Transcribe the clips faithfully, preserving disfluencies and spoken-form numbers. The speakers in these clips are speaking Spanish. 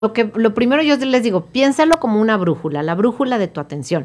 Lo que, lo primero yo les digo, piénsalo como una brújula, la brújula de tu atención.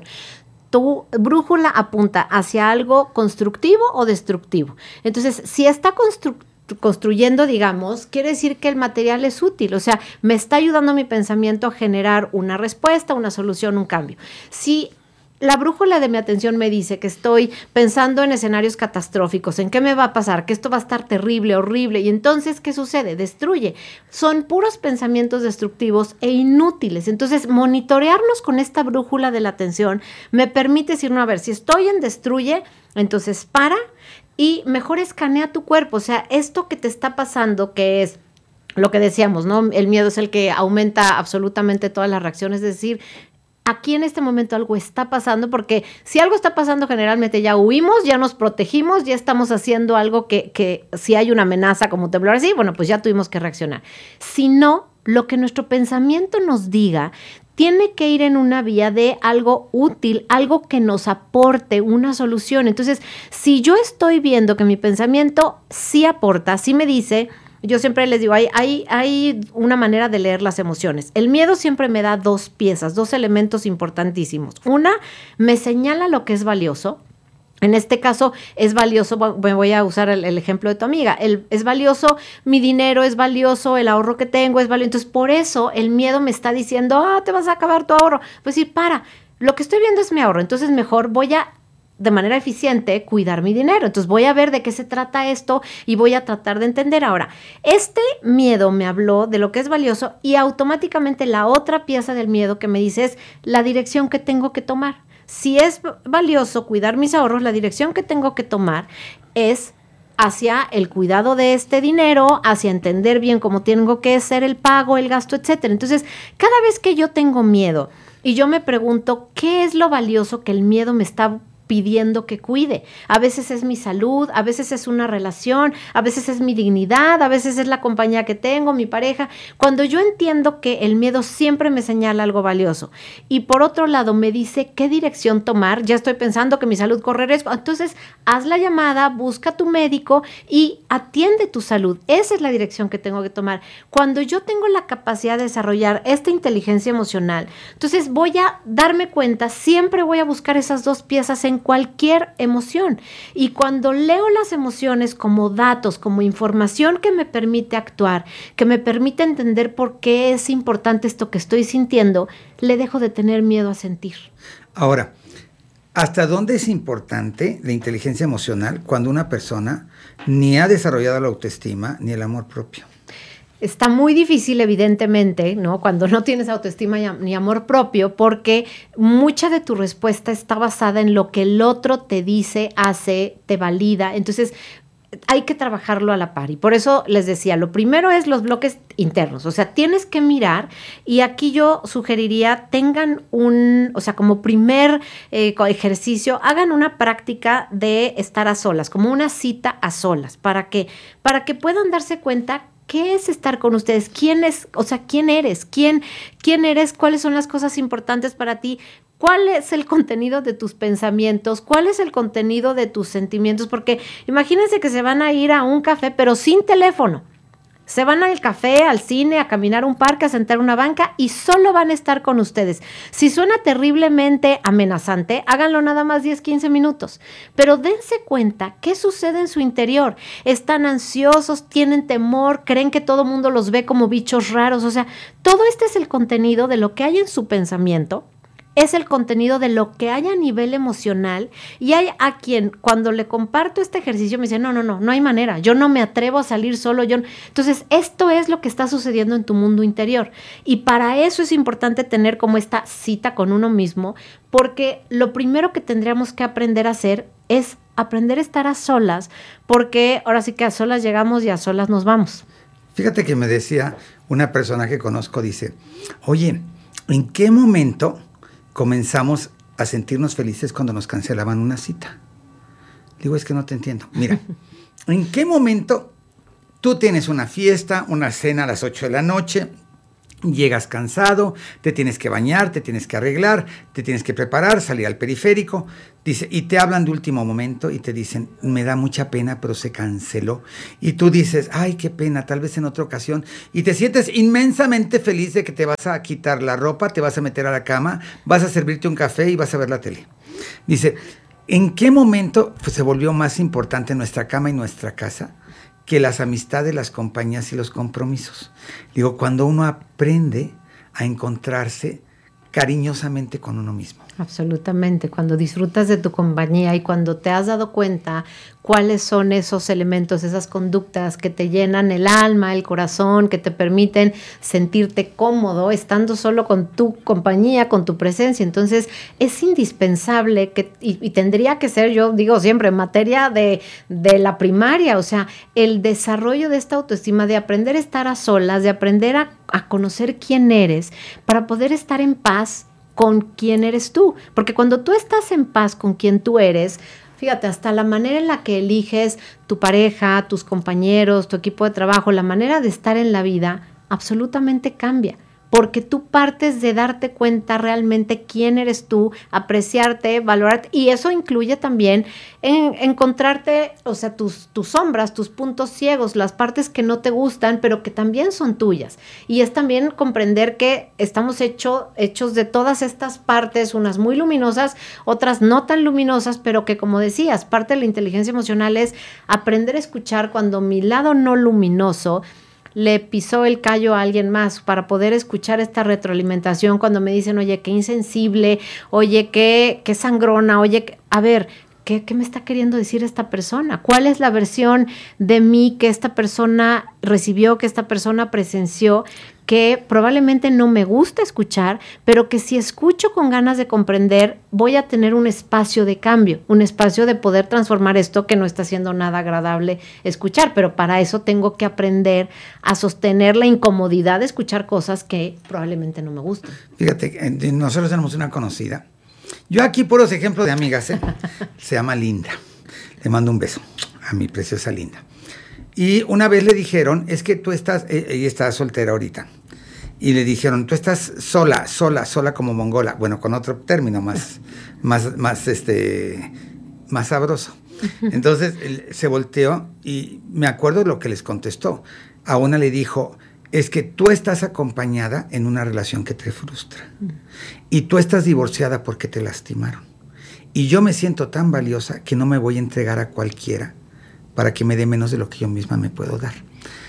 Tu brújula apunta hacia algo constructivo o destructivo. Entonces, si está constru- construyendo, digamos, quiere decir que el material es útil, o sea, me está ayudando a mi pensamiento a generar una respuesta, una solución, un cambio. Si la brújula de mi atención me dice que estoy pensando en escenarios catastróficos, en qué me va a pasar, que esto va a estar terrible, horrible, y entonces, ¿qué sucede? Destruye. Son puros pensamientos destructivos e inútiles. Entonces, monitorearnos con esta brújula de la atención me permite decir, no, a ver, si estoy en destruye, entonces para y mejor escanea tu cuerpo. O sea, esto que te está pasando, que es lo que decíamos, ¿no? El miedo es el que aumenta absolutamente todas las reacciones, es decir, aquí en este momento algo está pasando, porque si algo está pasando generalmente ya huimos, ya nos protegimos, ya estamos haciendo algo que, que si hay una amenaza como temblor así, bueno, pues ya tuvimos que reaccionar. Si no, lo que nuestro pensamiento nos diga tiene que ir en una vía de algo útil, algo que nos aporte una solución. Entonces, si yo estoy viendo que mi pensamiento sí aporta, sí me dice... Yo siempre les digo, hay, hay, hay una manera de leer las emociones. El miedo siempre me da dos piezas, dos elementos importantísimos. Una, me señala lo que es valioso. En este caso, es valioso, me voy a usar el, el ejemplo de tu amiga, el, es valioso mi dinero, es valioso el ahorro que tengo, es valioso. Entonces, por eso el miedo me está diciendo, ah, te vas a acabar tu ahorro. Pues sí, para, lo que estoy viendo es mi ahorro, entonces mejor voy a de manera eficiente cuidar mi dinero. Entonces voy a ver de qué se trata esto y voy a tratar de entender. Ahora, este miedo me habló de lo que es valioso y automáticamente la otra pieza del miedo que me dice es la dirección que tengo que tomar. Si es valioso cuidar mis ahorros, la dirección que tengo que tomar es hacia el cuidado de este dinero, hacia entender bien cómo tengo que hacer el pago, el gasto, etcétera. Entonces, cada vez que yo tengo miedo y yo me pregunto qué es lo valioso que el miedo me está pidiendo que cuide. A veces es mi salud, a veces es una relación, a veces es mi dignidad, a veces es la compañía que tengo, mi pareja. Cuando yo entiendo que el miedo siempre me señala algo valioso y por otro lado me dice qué dirección tomar, ya estoy pensando que mi salud corre riesgo, entonces haz la llamada, busca a tu médico y atiende tu salud. Esa es la dirección que tengo que tomar. Cuando yo tengo la capacidad de desarrollar esta inteligencia emocional, entonces voy a darme cuenta, siempre voy a buscar esas dos piezas en cualquier emoción. Y cuando leo las emociones como datos, como información que me permite actuar, que me permite entender por qué es importante esto que estoy sintiendo, le dejo de tener miedo a sentir. Ahora, ¿hasta dónde es importante la inteligencia emocional cuando una persona ni ha desarrollado la autoestima ni el amor propio? Está muy difícil, evidentemente, ¿no? Cuando no tienes autoestima ni amor propio, porque mucha de tu respuesta está basada en lo que el otro te dice, hace, te valida. Entonces, hay que trabajarlo a la par. Y por eso les decía, lo primero es los bloques internos. O sea, tienes que mirar, y aquí yo sugeriría, tengan un, o sea, como primer eh, ejercicio, hagan una práctica de estar a solas, como una cita a solas, para que, para que puedan darse cuenta ¿qué es estar con ustedes? ¿Quién es? O sea, ¿quién eres? ¿Quién, quién eres? ¿Cuáles son las cosas importantes para ti? ¿Cuál es el contenido de tus pensamientos? ¿Cuál es el contenido de tus sentimientos? Porque imagínense que se van a ir a un café, pero sin teléfono. Se van al café, al cine, a caminar a un parque, a sentar una banca y solo van a estar con ustedes. Si suena terriblemente amenazante, háganlo nada más diez, quince minutos. Pero dense cuenta qué sucede en su interior. Están ansiosos, tienen temor, creen que todo el mundo los ve como bichos raros. O sea, todo este es el contenido de lo que hay en su pensamiento. Es el contenido de lo que hay a nivel emocional, y hay a quien cuando le comparto este ejercicio me dice, no, no, no, no hay manera, yo no me atrevo a salir solo. Yo no. Entonces, esto es lo que está sucediendo en tu mundo interior, y para eso es importante tener como esta cita con uno mismo, porque lo primero que tendríamos que aprender a hacer es aprender a estar a solas, porque ahora sí que a solas llegamos y a solas nos vamos. Fíjate que me decía una persona que conozco, dice, oye, ¿en qué momento comenzamos a sentirnos felices cuando nos cancelaban una cita? Digo, es que no te entiendo. Mira, ¿en qué momento tú tienes una fiesta, una cena a las ocho de la noche, Llegas cansado, te tienes que bañar, te tienes que arreglar, te tienes que preparar, salir al periférico, dice, y te hablan de último momento y te dicen, me da mucha pena, pero se canceló. Y tú dices, ay, qué pena, tal vez en otra ocasión. Y te sientes inmensamente feliz de que te vas a quitar la ropa, te vas a meter a la cama, vas a servirte un café y vas a ver la tele. Dice, ¿en qué momento pues, se volvió más importante nuestra cama y nuestra casa que las amistades, las compañías y los compromisos? Digo, cuando uno aprende a encontrarse cariñosamente con uno mismo. Absolutamente, cuando disfrutas de tu compañía y cuando te has dado cuenta cuáles son esos elementos, esas conductas que te llenan el alma, el corazón, que te permiten sentirte cómodo estando solo con tu compañía, con tu presencia. Entonces es indispensable que, y, y tendría que ser, yo digo siempre, materia de, de la primaria, o sea, el desarrollo de esta autoestima, de aprender a estar a solas, de aprender a, a conocer quién eres, para poder estar en paz con quién eres tú, porque cuando tú estás en paz con quien tú eres, fíjate, hasta la manera en la que eliges tu pareja, tus compañeros, tu equipo de trabajo, la manera de estar en la vida, absolutamente cambia, porque tú partes de darte cuenta realmente quién eres tú, apreciarte, valorarte, y eso incluye también en encontrarte, o sea, tus, tus sombras, tus puntos ciegos, las partes que no te gustan, pero que también son tuyas. Y es también comprender que estamos hecho, hechos de todas estas partes, unas muy luminosas, otras no tan luminosas, pero que, como decías, parte de la inteligencia emocional es aprender a escuchar cuando mi lado no luminoso le pisó el callo a alguien más, para poder escuchar esta retroalimentación cuando me dicen, oye, qué insensible, oye, qué, qué sangrona, oye, qué... a ver, ¿qué, ¿qué me está queriendo decir esta persona? ¿Cuál es la versión de mí que esta persona recibió, que esta persona presenció, que probablemente no me gusta escuchar, pero que si escucho con ganas de comprender, voy a tener un espacio de cambio, un espacio de poder transformar esto que no está siendo nada agradable escuchar, pero para eso tengo que aprender a sostener la incomodidad de escuchar cosas que probablemente no me gustan. Fíjate, nosotros tenemos una conocida, yo aquí puros ejemplos de amigas, ¿eh? Se llama Linda, le mando un beso a mi preciosa Linda. Y una vez le dijeron, es que tú estás, ella está soltera ahorita, y le dijeron, tú estás sola, sola, sola como mongola, bueno, con otro término más, más, más, este, más sabroso. Entonces él se volteó y me acuerdo lo que les contestó. A una le dijo, es que tú estás acompañada en una relación que te frustra, y tú estás divorciada porque te lastimaron, y yo me siento tan valiosa que no me voy a entregar a cualquiera para que me dé menos de lo que yo misma me puedo dar.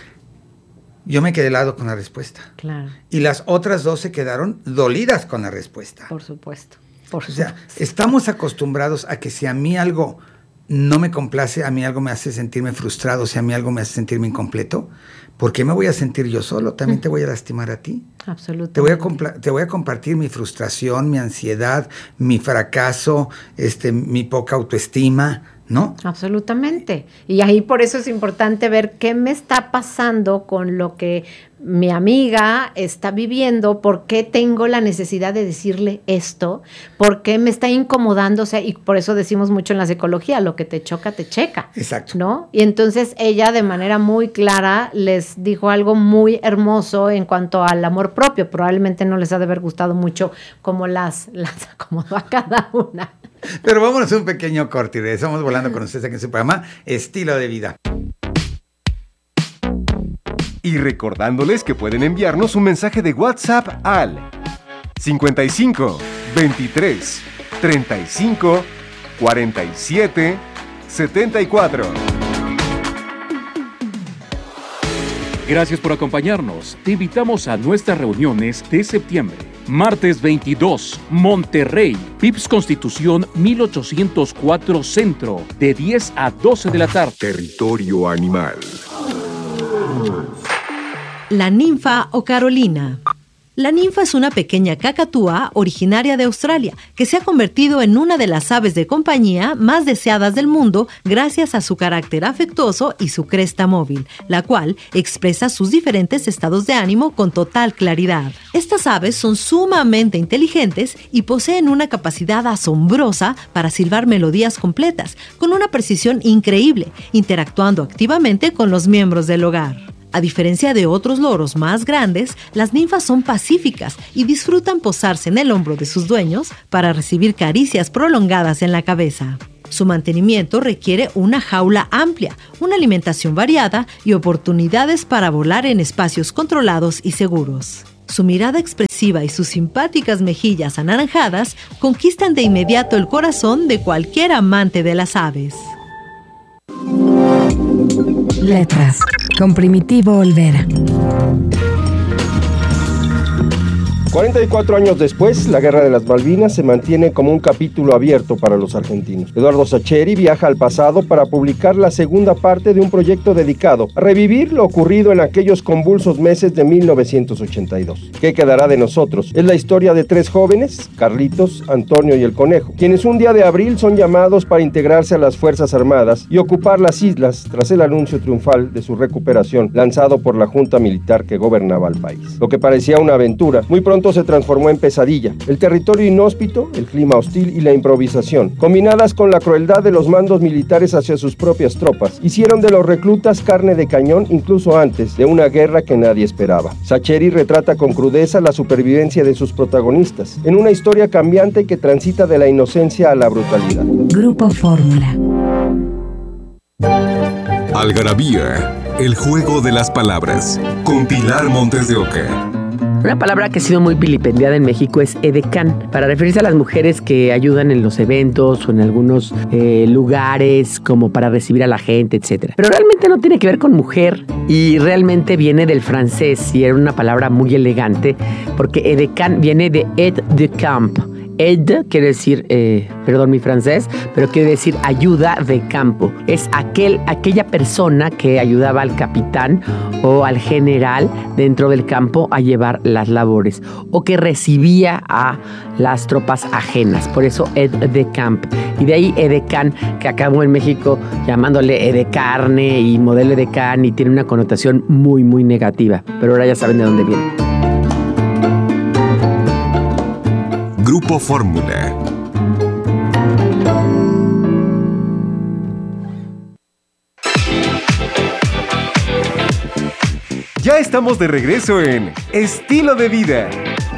Yo me quedé helado con la respuesta. Claro. Y las otras dos se quedaron dolidas con la respuesta. Por supuesto. Por o sea, supuesto. estamos acostumbrados a que si a mí algo no me complace, a mí algo me hace sentirme frustrado, si a mí algo me hace sentirme incompleto, ¿por qué me voy a sentir yo solo? También te voy a lastimar a ti. Absolutamente. Te voy a, compla- te voy a compartir mi frustración, mi ansiedad, mi fracaso, este, mi poca autoestima, ¿no? Absolutamente. Y ahí por eso es importante ver qué me está pasando con lo que mi amiga está viviendo, por qué tengo la necesidad de decirle esto, por qué me está incomodando, o sea, y por eso decimos mucho en la psicología, lo que te choca, te checa. Exacto. ¿No? Y entonces ella de manera muy clara les dijo algo muy hermoso en cuanto al amor propio. Probablemente no les ha de haber gustado mucho cómo las, las acomodó a cada una. Pero vámonos a un pequeño corte y regresamos volando con ustedes aquí en su programa Estilo de Vida. Y recordándoles que pueden enviarnos un mensaje de WhatsApp al cincuenta y cinco, veintitrés, treinta y cinco, cuarenta y siete, setenta y cuatro. Gracias por acompañarnos. Te invitamos a nuestras reuniones de septiembre. Martes veintidós, Monterrey, P I P S Constitución mil ochocientos cuatro Centro, de diez a doce de la tarde. Territorio Animal. La ninfa o Carolina. La ninfa es una pequeña cacatúa originaria de Australia que se ha convertido en una de las aves de compañía más deseadas del mundo gracias a su carácter afectuoso y su cresta móvil, la cual expresa sus diferentes estados de ánimo con total claridad. Estas aves son sumamente inteligentes y poseen una capacidad asombrosa para silbar melodías completas, con una precisión increíble, interactuando activamente con los miembros del hogar. A diferencia de otros loros más grandes, las ninfas son pacíficas y disfrutan posarse en el hombro de sus dueños para recibir caricias prolongadas en la cabeza. Su mantenimiento requiere una jaula amplia, una alimentación variada y oportunidades para volar en espacios controlados y seguros. Su mirada expresiva y sus simpáticas mejillas anaranjadas conquistan de inmediato el corazón de cualquier amante de las aves. Letras, con Primitivo Olvera. cuarenta y cuatro años después, la Guerra de las Malvinas se mantiene como un capítulo abierto para los argentinos. Eduardo Sacheri viaja al pasado para publicar la segunda parte de un proyecto dedicado a revivir lo ocurrido en aquellos convulsos meses de mil novecientos ochenta y dos. ¿Qué quedará de nosotros? Es la historia de tres jóvenes, Carlitos, Antonio y el Conejo, quienes un día de abril son llamados para integrarse a las Fuerzas Armadas y ocupar las islas tras el anuncio triunfal de su recuperación lanzado por la junta militar que gobernaba el país. Lo que parecía una aventura, muy pronto se transformó en pesadilla. El territorio inhóspito, el clima hostil y la improvisación, combinadas con la crueldad de los mandos militares hacia sus propias tropas, hicieron de los reclutas carne de cañón incluso antes de una guerra que nadie esperaba. Sacheri retrata con crudeza la supervivencia de sus protagonistas, en una historia cambiante que transita de la inocencia a la brutalidad. Grupo Fórmula. Algarabía, el juego de las palabras, con Pilar Montes de Oca. Una palabra que ha sido muy vilipendiada en México es edecán, para referirse a las mujeres que ayudan en los eventos o en algunos eh, lugares como para recibir a la gente, etcétera. Pero realmente no tiene que ver con mujer y realmente viene del francés y era una palabra muy elegante porque edecán viene de aide de camp. Aide quiere decir, eh, perdón mi francés, pero quiere decir ayuda de campo. Es aquel, aquella persona que ayudaba al capitán o al general dentro del campo a llevar las labores o que recibía a las tropas ajenas. Por eso aide de camp. Y de ahí edecán, que acabó en México llamándole edecarne y modelo edecán y tiene una connotación muy, muy negativa. Pero ahora ya saben de dónde viene. Grupo Fórmula. Ya estamos de regreso en Estilo de Vida.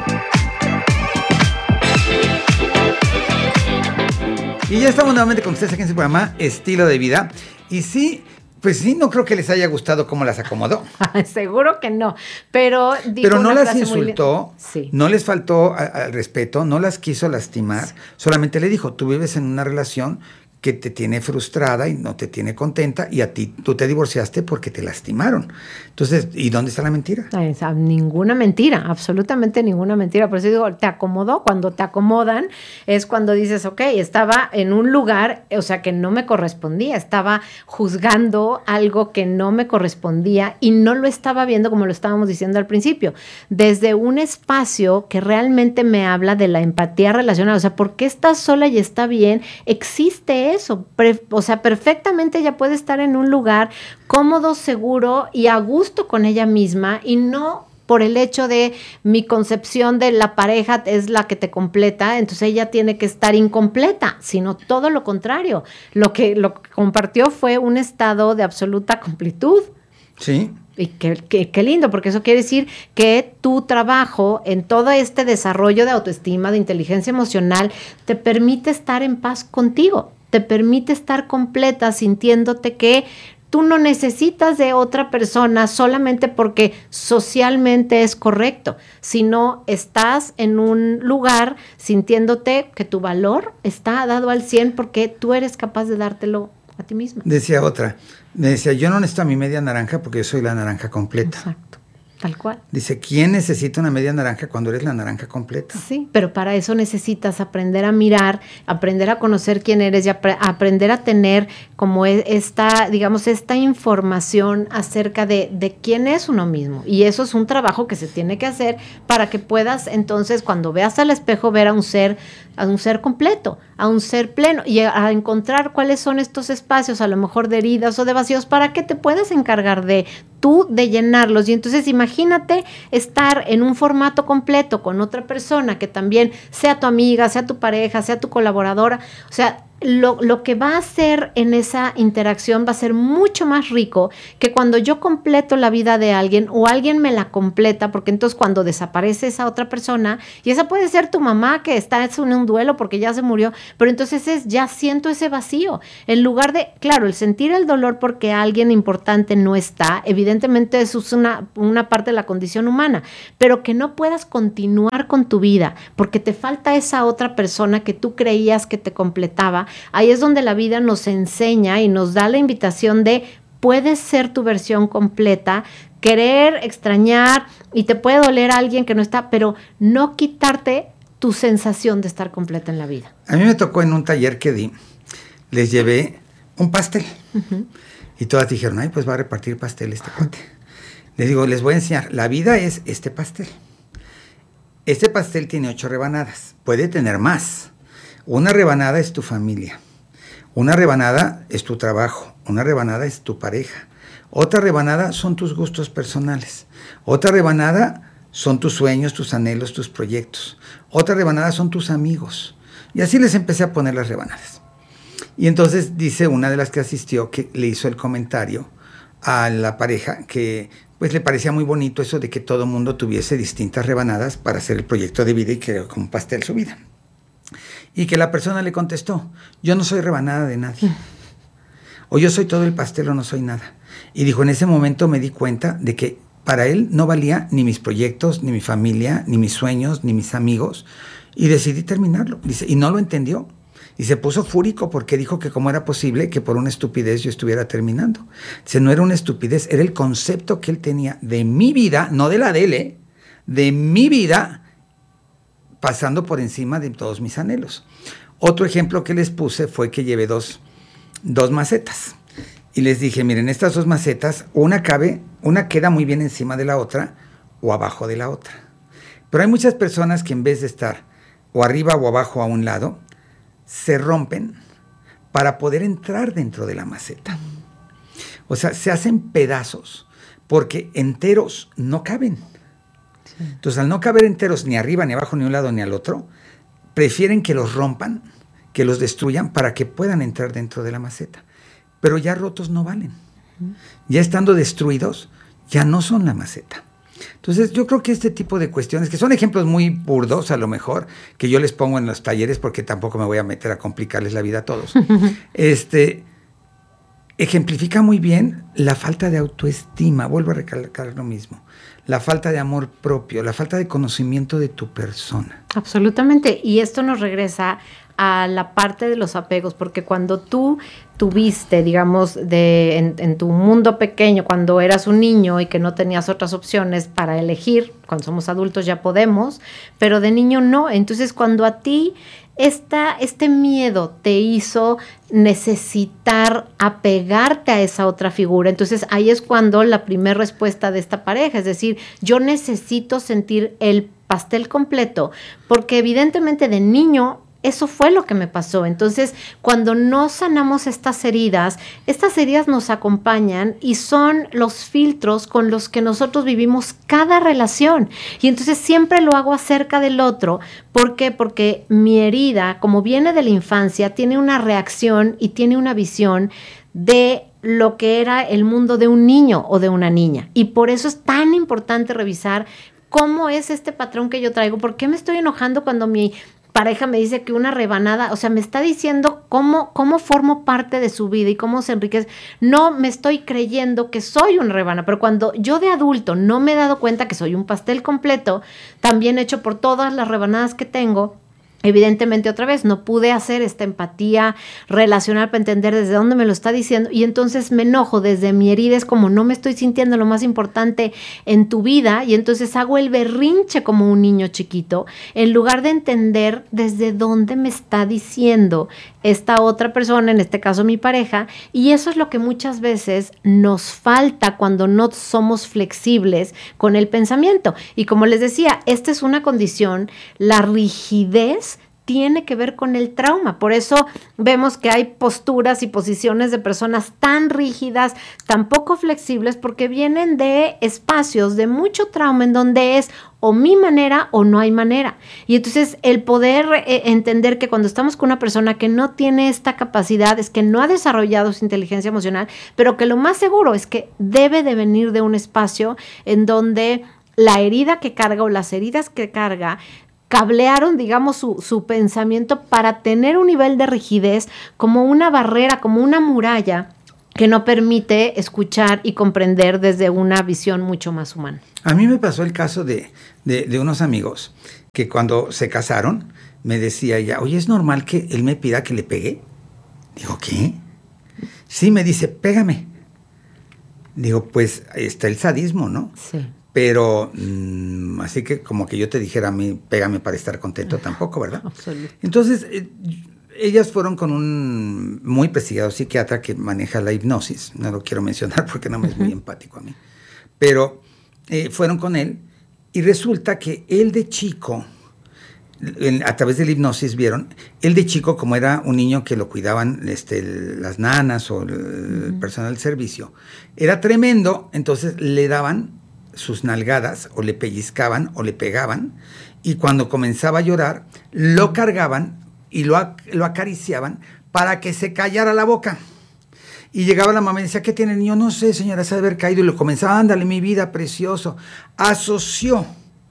Y ya estamos nuevamente con ustedes aquí en su programa Estilo de Vida. Y sí, pues sí, no creo que les haya gustado cómo las acomodó. Seguro que no, pero dijo Pero no una las frase muy insultó, sí. no les faltó al respeto, no las quiso lastimar, sí. Solamente le dijo, tú vives en una relación que te tiene frustrada y no te tiene contenta y a ti tú te divorciaste porque te lastimaron. Entonces, ¿y dónde está la mentira? Esa, ninguna mentira, absolutamente ninguna mentira. Por eso digo, te acomodó. Cuando te acomodan es cuando dices, ok, estaba en un lugar, o sea, que no me correspondía, estaba juzgando algo que no me correspondía y no lo estaba viendo como lo estábamos diciendo al principio, desde un espacio que realmente me habla de la empatía relacional. O sea, ¿por qué estás sola y está bien? Existe eso, Pre- o sea, perfectamente ella puede estar en un lugar cómodo, seguro y a gusto con ella misma y no por el hecho de mi concepción de la pareja es la que te completa, entonces ella tiene que estar incompleta, sino todo lo contrario. Lo que, lo que compartió fue un estado de absoluta completud. Sí. Y qué, qué, qué lindo, porque eso quiere decir que tu trabajo en todo este desarrollo de autoestima, de inteligencia emocional, te permite estar en paz contigo, te permite estar completa sintiéndote que tú no necesitas de otra persona solamente porque socialmente es correcto, sino estás en un lugar sintiéndote que tu valor está dado al cien porque tú eres capaz de dártelo a ti misma. Decía otra, me decía, yo no necesito a mi media naranja porque yo soy la naranja completa. Exacto, tal cual. Dice, ¿quién necesita una media naranja cuando eres la naranja completa? Sí, pero para eso necesitas aprender a mirar, aprender a conocer quién eres y apre- aprender a tener como esta, digamos, esta información acerca de, de quién es uno mismo. Y eso es un trabajo que se tiene que hacer para que puedas entonces, cuando veas al espejo, ver a un ser, a un ser completo, a un ser pleno y a, a encontrar cuáles son estos espacios, a lo mejor de heridas o de vacíos, para que te puedas encargar de tú de llenarlos. Y entonces imagínate estar en un formato completo con otra persona que también sea tu amiga, sea tu pareja, sea tu colaboradora. O sea, lo, lo que va a hacer en esa interacción va a ser mucho más rico que cuando yo completo la vida de alguien o alguien me la completa, porque entonces cuando desaparece esa otra persona, y esa puede ser tu mamá que está en un duelo porque ya se murió, pero entonces es ya siento ese vacío. En lugar de, claro, el sentir el dolor porque alguien importante no está, evidentemente eso es una, una parte de la condición humana, pero que no puedas continuar con tu vida porque te falta esa otra persona que tú creías que te completaba. Ahí es donde la vida nos enseña y nos da la invitación de puedes ser tu versión completa, querer, extrañar, y te puede doler a alguien que no está, pero no quitarte tu sensación de estar completa en la vida. A mí me tocó en un taller que di, les llevé un pastel. Uh-huh. Y todas dijeron, ay, pues va a repartir pastel este cuate. Les digo, les voy a enseñar, la vida es este pastel. Este pastel tiene ocho rebanadas, puede tener más. Una rebanada es tu familia, una rebanada es tu trabajo, una rebanada es tu pareja, otra rebanada son tus gustos personales, otra rebanada son tus sueños, tus anhelos, tus proyectos, otra rebanada son tus amigos. Y así les empecé a poner las rebanadas. Y entonces dice una de las que asistió que le hizo el comentario a la pareja que pues le parecía muy bonito eso de que todo mundo tuviese distintas rebanadas para hacer el proyecto de vida y que con pastel su vida. Y que la persona le contestó, yo no soy rebanada de nadie. O yo soy todo el pastel o no soy nada. Y dijo, en ese momento me di cuenta de que para él no valía ni mis proyectos, ni mi familia, ni mis sueños, ni mis amigos. Y decidí terminarlo. Dice, y no lo entendió. Y se puso fúrico porque dijo que cómo era posible que por una estupidez yo estuviera terminando. Dice, no era una estupidez, era el concepto que él tenía de mi vida, no de la de él, ¿eh? de mi vida, pasando por encima de todos mis anhelos. Otro ejemplo que les puse fue que llevé dos, dos macetas. Y les dije, miren, estas dos macetas, una cabe, una queda muy bien encima de la otra o abajo de la otra. Pero hay muchas personas que en vez de estar o arriba o abajo a un lado, se rompen para poder entrar dentro de la maceta. O sea, se hacen pedazos porque enteros no caben. Sí. Entonces, al no caber enteros ni arriba, ni abajo, ni a un lado, ni al otro, prefieren que los rompan, que los destruyan para que puedan entrar dentro de la maceta. Pero ya rotos no valen. Uh-huh. Ya estando destruidos, ya no son la maceta. Entonces, yo creo que este tipo de cuestiones, que son ejemplos muy burdos a lo mejor, que yo les pongo en los talleres porque tampoco me voy a meter a complicarles la vida a todos, este, ejemplifica muy bien la falta de autoestima, vuelvo a recalcar lo mismo, la falta de amor propio, la falta de conocimiento de tu persona. Absolutamente, y esto nos regresa a la parte de los apegos, porque cuando tú tuviste, digamos, de, en, en tu mundo pequeño, cuando eras un niño y que no tenías otras opciones para elegir, cuando somos adultos ya podemos, pero de niño no. Entonces, cuando a ti esta, este miedo te hizo necesitar apegarte a esa otra figura, entonces ahí es cuando la primera respuesta de esta pareja, es decir, yo necesito sentir el pastel completo, porque evidentemente de niño eso fue lo que me pasó. Entonces, cuando no sanamos estas heridas, estas heridas nos acompañan y son los filtros con los que nosotros vivimos cada relación. Y entonces siempre lo hago acerca del otro. ¿Por qué? Porque mi herida, como viene de la infancia, tiene una reacción y tiene una visión de lo que era el mundo de un niño o de una niña. Y por eso es tan importante revisar cómo es este patrón que yo traigo. ¿Por qué me estoy enojando cuando mi pareja me dice que una rebanada, o sea, me está diciendo cómo, cómo formo parte de su vida y cómo se enriquece? No me estoy creyendo que soy una rebanada, pero cuando yo de adulto no me he dado cuenta que soy un pastel completo, también hecho por todas las rebanadas que tengo, evidentemente otra vez no pude hacer esta empatía relacional para entender desde dónde me lo está diciendo, y entonces me enojo desde mi herida, es como no me estoy sintiendo lo más importante en tu vida, y entonces hago el berrinche como un niño chiquito, en lugar de entender desde dónde me está diciendo esta otra persona, en este caso mi pareja. Y eso es lo que muchas veces nos falta cuando no somos flexibles con el pensamiento. Y como les decía, esta es una condición, la rigidez tiene que ver con el trauma. Por eso vemos que hay posturas y posiciones de personas tan rígidas, tan poco flexibles, porque vienen de espacios de mucho trauma en donde es o mi manera o no hay manera. Y entonces el poder eh, entender que cuando estamos con una persona que no tiene esta capacidad, es que no ha desarrollado su inteligencia emocional, pero que lo más seguro es que debe de venir de un espacio en donde la herida que carga o las heridas que carga cablearon, digamos, su, su pensamiento para tener un nivel de rigidez como una barrera, como una muralla que no permite escuchar y comprender desde una visión mucho más humana. A mí me pasó el caso de, de, de unos amigos que cuando se casaron me decía ella, oye, ¿es normal que él me pida que le pegue? Digo, ¿qué? Sí, me dice, pégame. Digo, pues está el sadismo, ¿no? Sí. Pero, mmm, así que como que yo te dijera a mí, pégame para estar contento, tampoco, ¿verdad? Absolutamente. Entonces, eh, ellas fueron con un muy prestigiado psiquiatra que maneja la hipnosis. No lo quiero mencionar porque no me es muy empático a mí. Pero eh, fueron con él y resulta que él de chico, en, a través de la hipnosis vieron, él de chico, como era un niño que lo cuidaban este, las nanas o el, el personal del servicio, era tremendo, entonces le daban sus nalgadas o le pellizcaban o le pegaban y cuando comenzaba a llorar lo cargaban y lo, lo acariciaban para que se callara la boca. Y llegaba la mamá y decía, ¿qué tiene el niño? No sé, señora, se ha de haber caído. Y lo comenzaba, ándale, mi vida, precioso. Asoció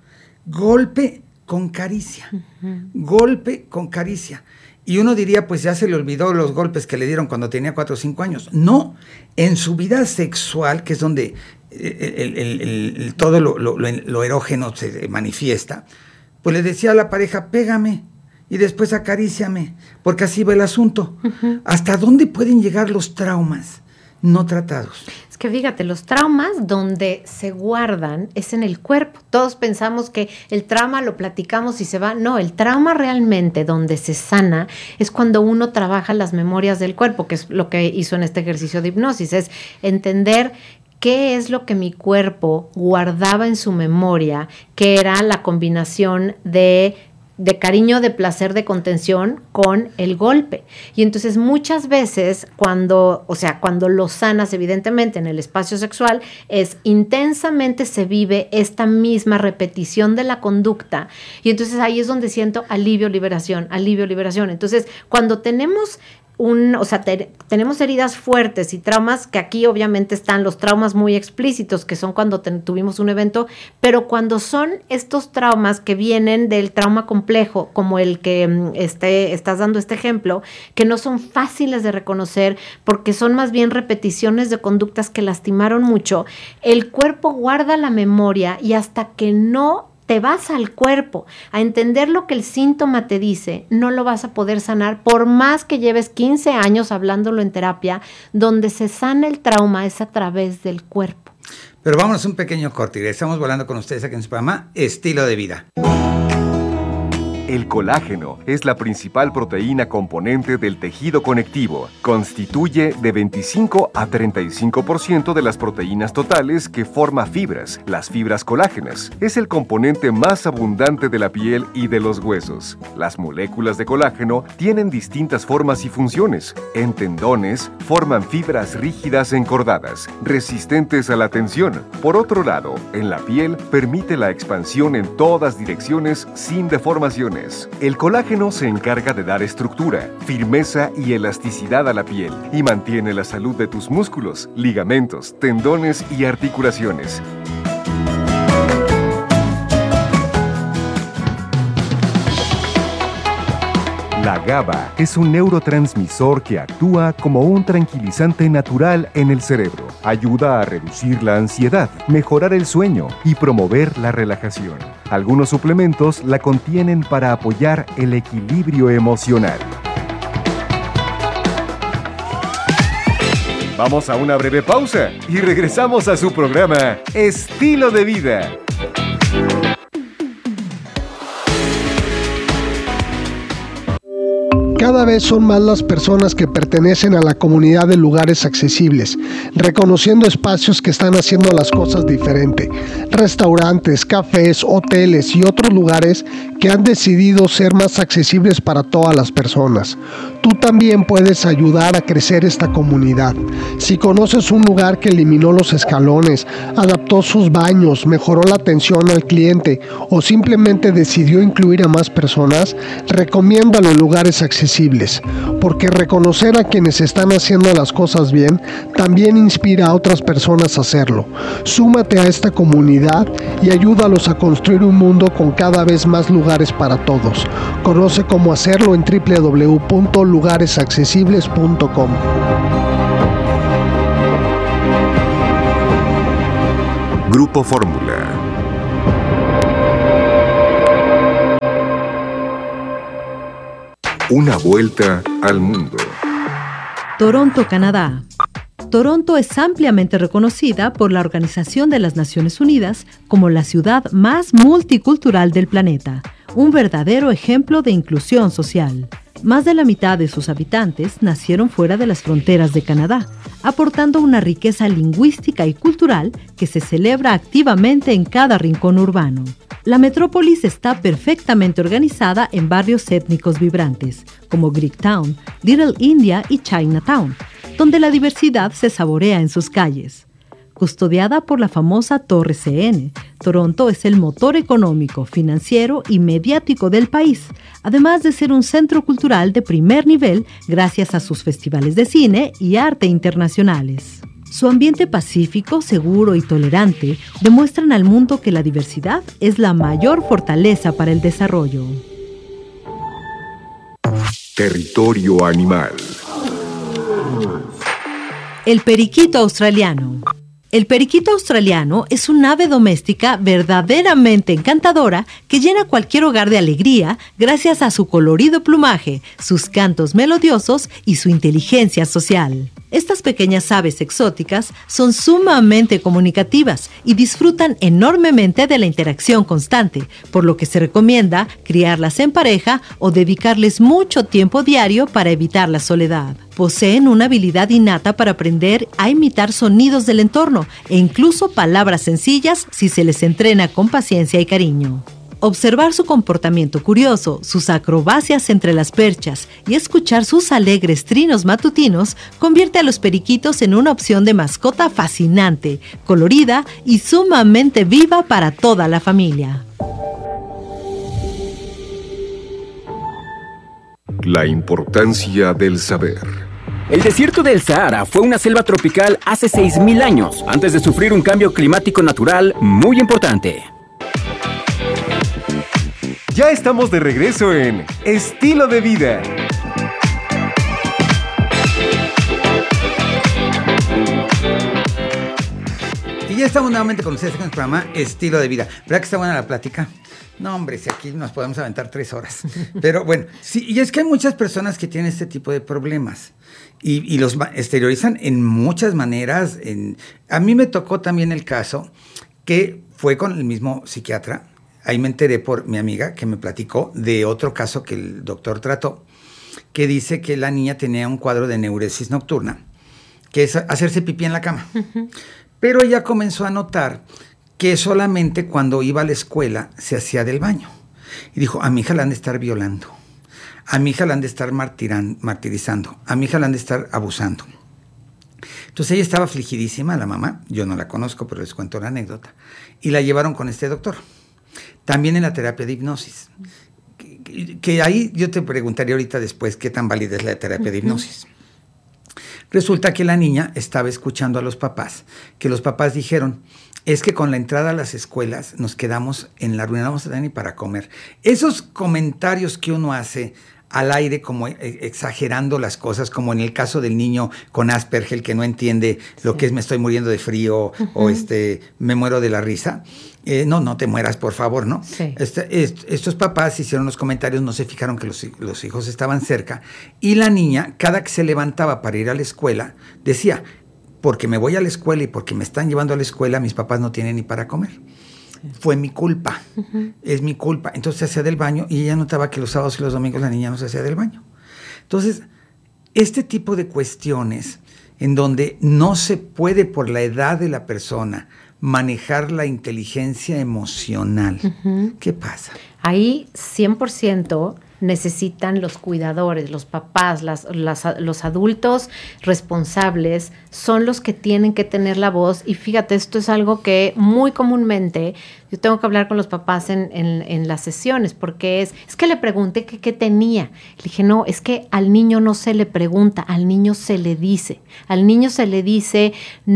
golpe con caricia. Uh-huh. Golpe con caricia. Y uno diría, pues ya se le olvidó los golpes que le dieron cuando tenía cuatro o cinco años. No, en su vida sexual, que es donde el, el, el, el, todo lo, lo, lo erógeno se manifiesta, pues le decía a la pareja, pégame y después acaríciame, porque así va el asunto. Uh-huh. ¿Hasta dónde pueden llegar los traumas no tratados? Es que fíjate, los traumas donde se guardan es en el cuerpo. Todos pensamos que el trauma lo platicamos y se va. No, el trauma realmente donde se sana es cuando uno trabaja las memorias del cuerpo, que es lo que hizo en este ejercicio de hipnosis, es entender qué es lo que mi cuerpo guardaba en su memoria, que era la combinación de de cariño, de placer, de contención con el golpe. Y entonces muchas veces cuando, o sea, cuando lo sanas evidentemente en el espacio sexual, es intensamente se vive esta misma repetición de la conducta. Y entonces ahí es donde siento alivio, liberación, alivio, liberación. Entonces, cuando tenemos Un, o sea, te, tenemos heridas fuertes y traumas, que aquí obviamente están los traumas muy explícitos, que son cuando te, tuvimos un evento, pero cuando son estos traumas que vienen del trauma complejo, como el que este, estás dando este ejemplo, que no son fáciles de reconocer porque son más bien repeticiones de conductas que lastimaron mucho, el cuerpo guarda la memoria y hasta que no te vas al cuerpo a entender lo que el síntoma te dice, no lo vas a poder sanar por más que lleves quince años hablándolo en terapia. Donde se sana el trauma es a través del cuerpo. Pero vámonos un pequeño corte y estamos volando con ustedes aquí en su programa Estilo de Vida. El colágeno es la principal proteína componente del tejido conectivo. Constituye de veinticinco a treinta y cinco por ciento de las proteínas totales que forma fibras, las fibras colágenas. Es el componente más abundante de la piel y de los huesos. Las moléculas de colágeno tienen distintas formas y funciones. En tendones, forman fibras rígidas encordadas, resistentes a la tensión. Por otro lado, en la piel, permite la expansión en todas direcciones sin deformaciones. El colágeno se encarga de dar estructura, firmeza y elasticidad a la piel y mantiene la salud de tus músculos, ligamentos, tendones y articulaciones. La GABA es un neurotransmisor que actúa como un tranquilizante natural en el cerebro. Ayuda a reducir la ansiedad, mejorar el sueño y promover la relajación. Algunos suplementos la contienen para apoyar el equilibrio emocional. Vamos a una breve pausa y regresamos a su programa Estilo de Vida. Cada vez son más las personas que pertenecen a la comunidad de lugares accesibles, reconociendo espacios que están haciendo las cosas diferente. Restaurantes, cafés, hoteles y otros lugares que han decidido ser más accesibles para todas las personas. Tú también puedes ayudar a crecer esta comunidad. Si conoces un lugar que eliminó los escalones, adaptó sus baños, mejoró la atención al cliente o simplemente decidió incluir a más personas, recomiéndalo en lugares accesibles, porque reconocer a quienes están haciendo las cosas bien también inspira a otras personas a hacerlo. Súmate a esta comunidad y ayúdalos a construir un mundo con cada vez más lugares para todos. Conoce cómo hacerlo en doble u doble u doble u punto lugares accesibles punto com. Grupo Fórmula. Una vuelta al mundo. Toronto, Canadá. Toronto es ampliamente reconocida por la Organización de las Naciones Unidas como la ciudad más multicultural del planeta, un verdadero ejemplo de inclusión social. Más de la mitad de sus habitantes nacieron fuera de las fronteras de Canadá, aportando una riqueza lingüística y cultural que se celebra activamente en cada rincón urbano. La metrópolis está perfectamente organizada en barrios étnicos vibrantes, como Greektown, Little India y Chinatown, donde la diversidad se saborea en sus calles. Custodiada por la famosa Torre C N, Toronto es el motor económico, financiero y mediático del país, además de ser un centro cultural de primer nivel gracias a sus festivales de cine y arte internacionales. Su ambiente pacífico, seguro y tolerante demuestran al mundo que la diversidad es la mayor fortaleza para el desarrollo. Territorio animal. El periquito australiano. El periquito australiano es un ave doméstica verdaderamente encantadora que llena cualquier hogar de alegría gracias a su colorido plumaje, sus cantos melodiosos y su inteligencia social. Estas pequeñas aves exóticas son sumamente comunicativas y disfrutan enormemente de la interacción constante, por lo que se recomienda criarlas en pareja o dedicarles mucho tiempo diario para evitar la soledad. Poseen una habilidad innata para aprender a imitar sonidos del entorno e incluso palabras sencillas si se les entrena con paciencia y cariño. Observar su comportamiento curioso, sus acrobacias entre las perchas y escuchar sus alegres trinos matutinos convierte a los periquitos en una opción de mascota fascinante, colorida y sumamente viva para toda la familia. La importancia del saber. El desierto del Sahara fue una selva tropical hace seis mil años, antes de sufrir un cambio climático natural muy importante. Ya estamos de regreso en Estilo de Vida. Y ya estamos nuevamente con ustedes en el programa Estilo de Vida. ¿Verdad que está buena la plática? No, hombre, si aquí nos podemos aventar tres horas. Pero bueno, sí, y es que hay muchas personas que tienen este tipo de problemas y, y los exteriorizan en muchas maneras. En, a mí me tocó también el caso que fue con el mismo psiquiatra. Ahí me enteré por mi amiga que me platicó de otro caso que el doctor trató, que dice que la niña tenía un cuadro de neuresis nocturna, que es hacerse pipí en la cama. Uh-huh. Pero ella comenzó a notar que solamente cuando iba a la escuela se hacía del baño. Y dijo, a mi hija la han de estar violando, a mi hija la han de estar martiran, martirizando, a mi hija la han de estar abusando. Entonces ella estaba afligidísima, la mamá, yo no la conozco, pero les cuento la anécdota, y la llevaron con este doctor. También en la terapia de hipnosis, que, que, que ahí yo te preguntaría ahorita después qué tan válida es la terapia de hipnosis. Resulta que la niña estaba escuchando a los papás, que los papás dijeron, es que con la entrada a las escuelas nos quedamos en la ruina, no vamos a tener ni para comer. Esos comentarios que uno hace al aire como exagerando las cosas, como en el caso del niño con Asperger que no entiende sí. lo que es me estoy muriendo de frío uh-huh. o este me muero de la risa. Eh, no, no te mueras, por favor, ¿no? Sí. Este, est, estos papás hicieron los comentarios, no se fijaron que los, los hijos estaban cerca y la niña, cada que se levantaba para ir a la escuela, decía, porque me voy a la escuela y porque me están llevando a la escuela, mis papás no tienen ni para comer. Fue mi culpa, uh-huh. es mi culpa. Entonces se hacía del baño y ella notaba que los sábados y los domingos la niña no se hacía del baño. Entonces, este tipo de cuestiones en donde no se puede por la edad de la persona manejar la inteligencia emocional, uh-huh. ¿qué pasa? Ahí cien por ciento necesitan los cuidadores, los papás, las, las, los adultos responsables son los que tienen que tener la voz. Y fíjate, esto es algo que muy comúnmente yo tengo que hablar con los papás en, en, en las sesiones, porque es, es que le pregunté que qué tenía. Le dije, no, es que al niño no se le pregunta, al niño se le dice. Al niño se le dice,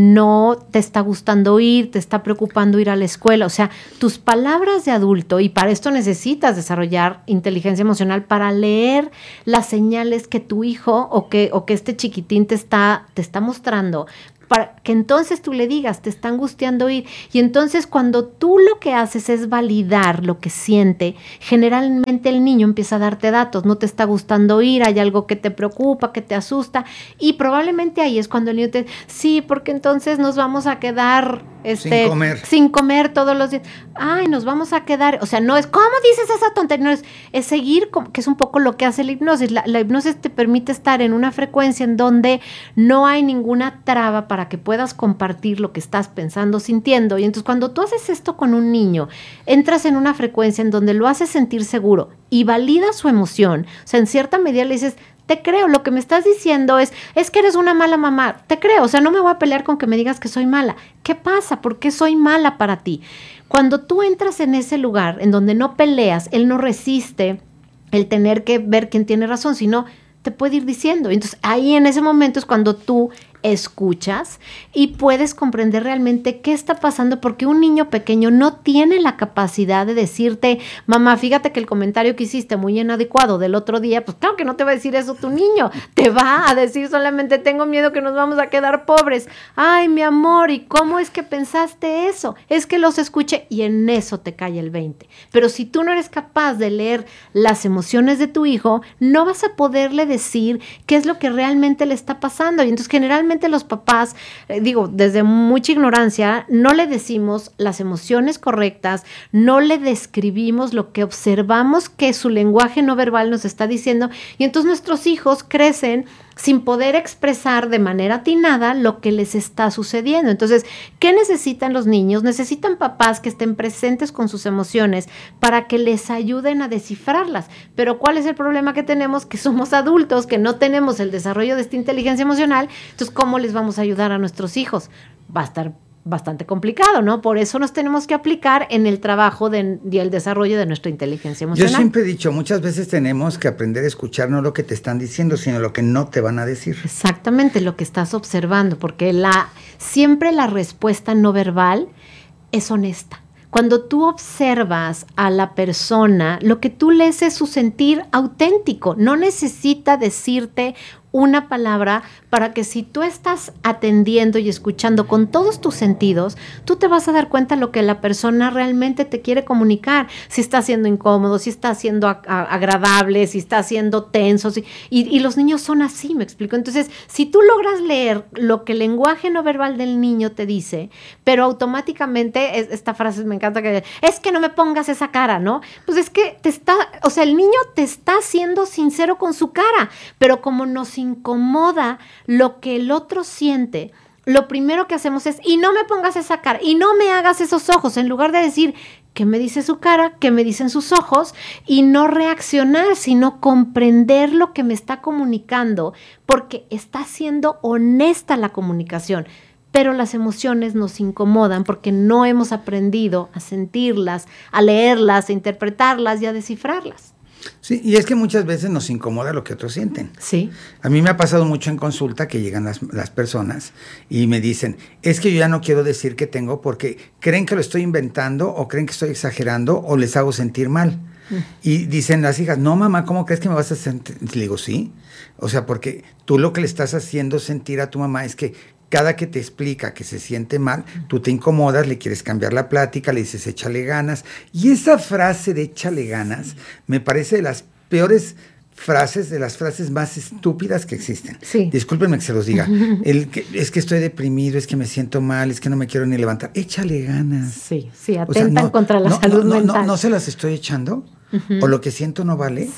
no te está gustando ir, te está preocupando ir a la escuela. O sea, tus palabras de adulto, y para esto necesitas desarrollar inteligencia emocional para leer las señales que tu hijo o que, o que este chiquitín te está, te está mostrando, para que entonces tú le digas, te está angustiando ir. Y entonces cuando tú lo que haces es validar lo que siente, generalmente el niño empieza a darte datos, no te está gustando ir, hay algo que te preocupa, que te asusta, y probablemente ahí es cuando el niño te dice, sí, porque entonces nos vamos a quedar este, sin comer. sin comer todos los días. Ay, nos vamos a quedar, o sea, no es, ¿cómo dices esa tontería? No es, es seguir, que es un poco lo que hace la hipnosis. La, la hipnosis te permite estar en una frecuencia en donde no hay ninguna traba para que puedas compartir lo que estás pensando, sintiendo. Y entonces cuando tú haces esto con un niño, entras en una frecuencia en donde lo haces sentir seguro y validas su emoción. O sea, en cierta medida le dices, te creo, lo que me estás diciendo es, es que eres una mala mamá, te creo, o sea, no me voy a pelear con que me digas que soy mala. ¿Qué pasa? ¿Por qué soy mala para ti? Cuando tú entras en ese lugar en donde no peleas, él no resiste el tener que ver quién tiene razón, sino te puede ir diciendo. Entonces ahí en ese momento es cuando tú escuchas y puedes comprender realmente qué está pasando, porque un niño pequeño no tiene la capacidad de decirte, mamá, fíjate que el comentario que hiciste muy inadecuado del otro día, pues claro que no te va a decir eso tu niño, te va a decir solamente, tengo miedo que nos vamos a quedar pobres. Ay, mi amor, ¿y cómo es que pensaste eso? Es que los escuché, y en eso te cae el veinte. Pero si tú no eres capaz de leer las emociones de tu hijo, no vas a poderle decir qué es lo que realmente le está pasando. Y entonces generalmente los papás, eh, digo, desde mucha ignorancia, no le decimos las emociones correctas, no le describimos lo que observamos que su lenguaje no verbal nos está diciendo, y entonces nuestros hijos crecen sin poder expresar de manera atinada lo que les está sucediendo. Entonces, ¿qué necesitan los niños? Necesitan papás que estén presentes con sus emociones para que les ayuden a descifrarlas. Pero ¿cuál es el problema que tenemos? Que somos adultos, que no tenemos el desarrollo de esta inteligencia emocional. Entonces, ¿cómo les vamos a ayudar a nuestros hijos? Va a estar bastante complicado, ¿no? Por eso nos tenemos que aplicar en el trabajo de, y el desarrollo de nuestra inteligencia emocional. Yo siempre he dicho, muchas veces tenemos que aprender a escuchar no lo que te están diciendo, sino lo que no te van a decir. Exactamente, lo que estás observando, porque la, siempre la respuesta no verbal es honesta. Cuando tú observas a la persona, lo que tú lees es su sentir auténtico, no necesita decirte una palabra para que si tú estás atendiendo y escuchando con todos tus sentidos, tú te vas a dar cuenta de lo que la persona realmente te quiere comunicar. Si está siendo incómodo, si está siendo a, a, agradable, si está siendo tenso. Si, y, y los niños son así, ¿me explico? Entonces, si tú logras leer lo que el lenguaje no verbal del niño te dice, pero automáticamente, es, esta frase me encanta, que es que no me pongas esa cara, ¿no? Pues es que te está, o sea, el niño te está siendo sincero con su cara, pero como nos incomoda lo que el otro siente, lo primero que hacemos es, y no me pongas esa cara, y no me hagas esos ojos, en lugar de decir, ¿qué me dice su cara? ¿Qué me dicen sus ojos? Y no reaccionar, sino comprender lo que me está comunicando, porque está siendo honesta la comunicación. Pero las emociones nos incomodan porque no hemos aprendido a sentirlas, a leerlas, a interpretarlas y a descifrarlas. Sí, y es que muchas veces nos incomoda lo que otros sienten. Sí. A mí me ha pasado mucho en consulta que llegan las, las personas y me dicen, es que yo ya no quiero decir que tengo porque creen que lo estoy inventando o creen que estoy exagerando o les hago sentir mal. Mm. Y dicen las hijas, no mamá, ¿cómo crees que me vas a sentir? Le digo, sí. O sea, porque tú lo que le estás haciendo sentir a tu mamá es que cada que te explica que se siente mal, tú te incomodas, le quieres cambiar la plática, le dices échale ganas. Y esa frase de échale ganas me parece de las peores frases, de las frases más estúpidas que existen. Sí. Discúlpenme que se los diga. El que, es que estoy deprimido, es que me siento mal, es que no me quiero ni levantar. Échale ganas. Sí, sí, atentan o sea, no, contra la no, salud no, mental. No, no, no se las estoy echando. Uh-huh. O lo que siento no vale. Sí.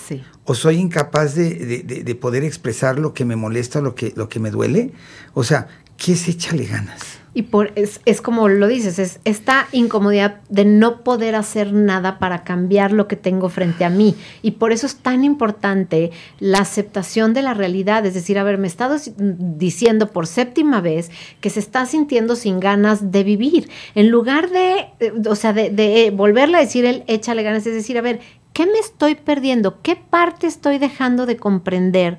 o soy incapaz de, de, de, de poder expresar lo que me molesta, lo que, lo que me duele. O sea, ¿qué es échale ganas? Y por, es, es como lo dices, es esta incomodidad de no poder hacer nada para cambiar lo que tengo frente a mí. Y por eso es tan importante la aceptación de la realidad. Es decir, a ver, me he estado diciendo por séptima vez que se está sintiendo sin ganas de vivir. En lugar de, o sea, de, de volverle a decir el échale ganas, es decir, a ver, ¿qué me estoy perdiendo? ¿Qué parte estoy dejando de comprender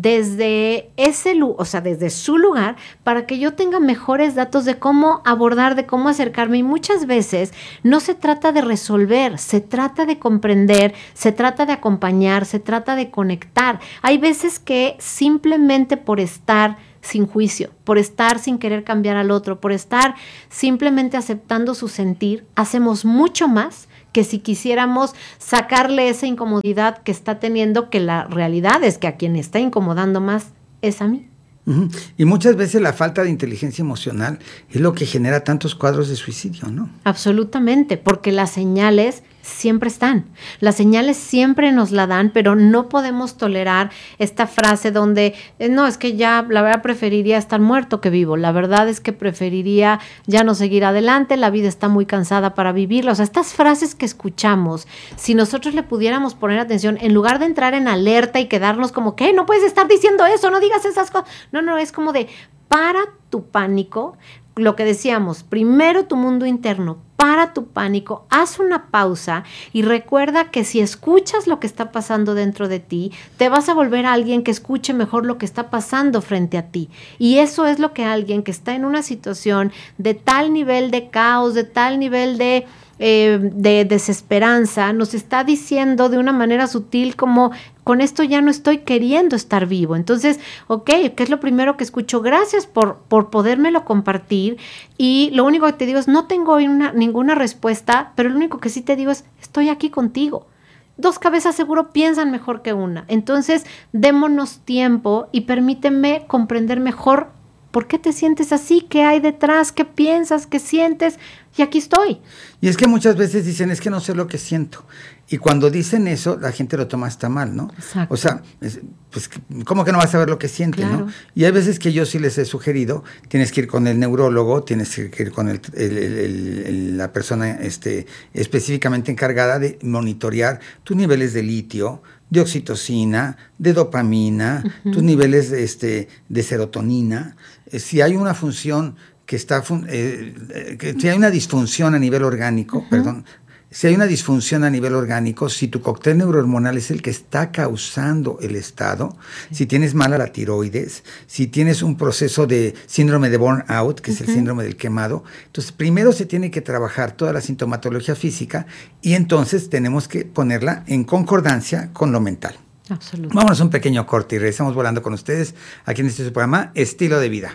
desde ese, o sea, desde su lugar para que yo tenga mejores datos de cómo abordar, de cómo acercarme? Y muchas veces no se trata de resolver, se trata de comprender, se trata de acompañar, se trata de conectar. Hay veces que simplemente por estar sin juicio, por estar sin querer cambiar al otro, por estar simplemente aceptando su sentir, hacemos mucho más que si quisiéramos sacarle esa incomodidad que está teniendo, que la realidad es que a quien está incomodando más es a mí. Uh-huh. Y muchas veces la falta de inteligencia emocional es lo que genera tantos cuadros de suicidio, ¿no? Absolutamente, porque las señales siempre están. Las señales siempre nos la dan, pero no podemos tolerar esta frase donde, eh, no, es que ya la verdad preferiría estar muerto que vivo. La verdad es que preferiría ya no seguir adelante, la vida está muy cansada para vivirla. O sea, estas frases que escuchamos, si nosotros le pudiéramos poner atención, en lugar de entrar en alerta y quedarnos como, ¿qué? No puedes estar diciendo eso, no digas esas cosas. No, no, es como de, para tu pánico, lo que decíamos, primero tu mundo interno, para tu pánico, haz una pausa y recuerda que si escuchas lo que está pasando dentro de ti, te vas a volver a alguien que escuche mejor lo que está pasando frente a ti. Y eso es lo que alguien que está en una situación de tal nivel de caos, de tal nivel de... Eh, de desesperanza, nos está diciendo de una manera sutil como, con esto ya no estoy queriendo estar vivo. Entonces, ok, ¿qué es lo primero que escucho? Gracias por, por podérmelo compartir, y lo único que te digo es, no tengo una, ninguna respuesta, pero lo único que sí te digo es, estoy aquí contigo. Dos cabezas seguro piensan mejor que una. Entonces, démonos tiempo y permíteme comprender mejor por qué te sientes así, qué hay detrás, qué piensas, qué sientes, y aquí estoy. Y es que muchas veces dicen, es que no sé lo que siento. Y cuando dicen eso, la gente lo toma hasta mal, ¿no? Exacto. O sea, es, pues, ¿cómo que no vas a saber lo que siente, claro, no? Y hay veces que yo sí les he sugerido, tienes que ir con el neurólogo, tienes que ir con el, el, el, el, la persona este, específicamente encargada de monitorear tus niveles de litio, de oxitocina, de dopamina, uh-huh. tus niveles de, este, de serotonina. Eh, si hay una función que está, fun- eh, que, si hay una disfunción a nivel orgánico, uh-huh. perdón, si hay una disfunción a nivel orgánico, si tu cóctel neurohormonal es el que está causando el estado, sí. si tienes mala la tiroides, si tienes un proceso de síndrome de burnout, que uh-huh. es el síndrome del quemado, entonces primero se tiene que trabajar toda la sintomatología física y entonces tenemos que ponerla en concordancia con lo mental. Absolutamente. Vámonos a un pequeño corte y regresamos volando con ustedes aquí en este programa Estilo de Vida.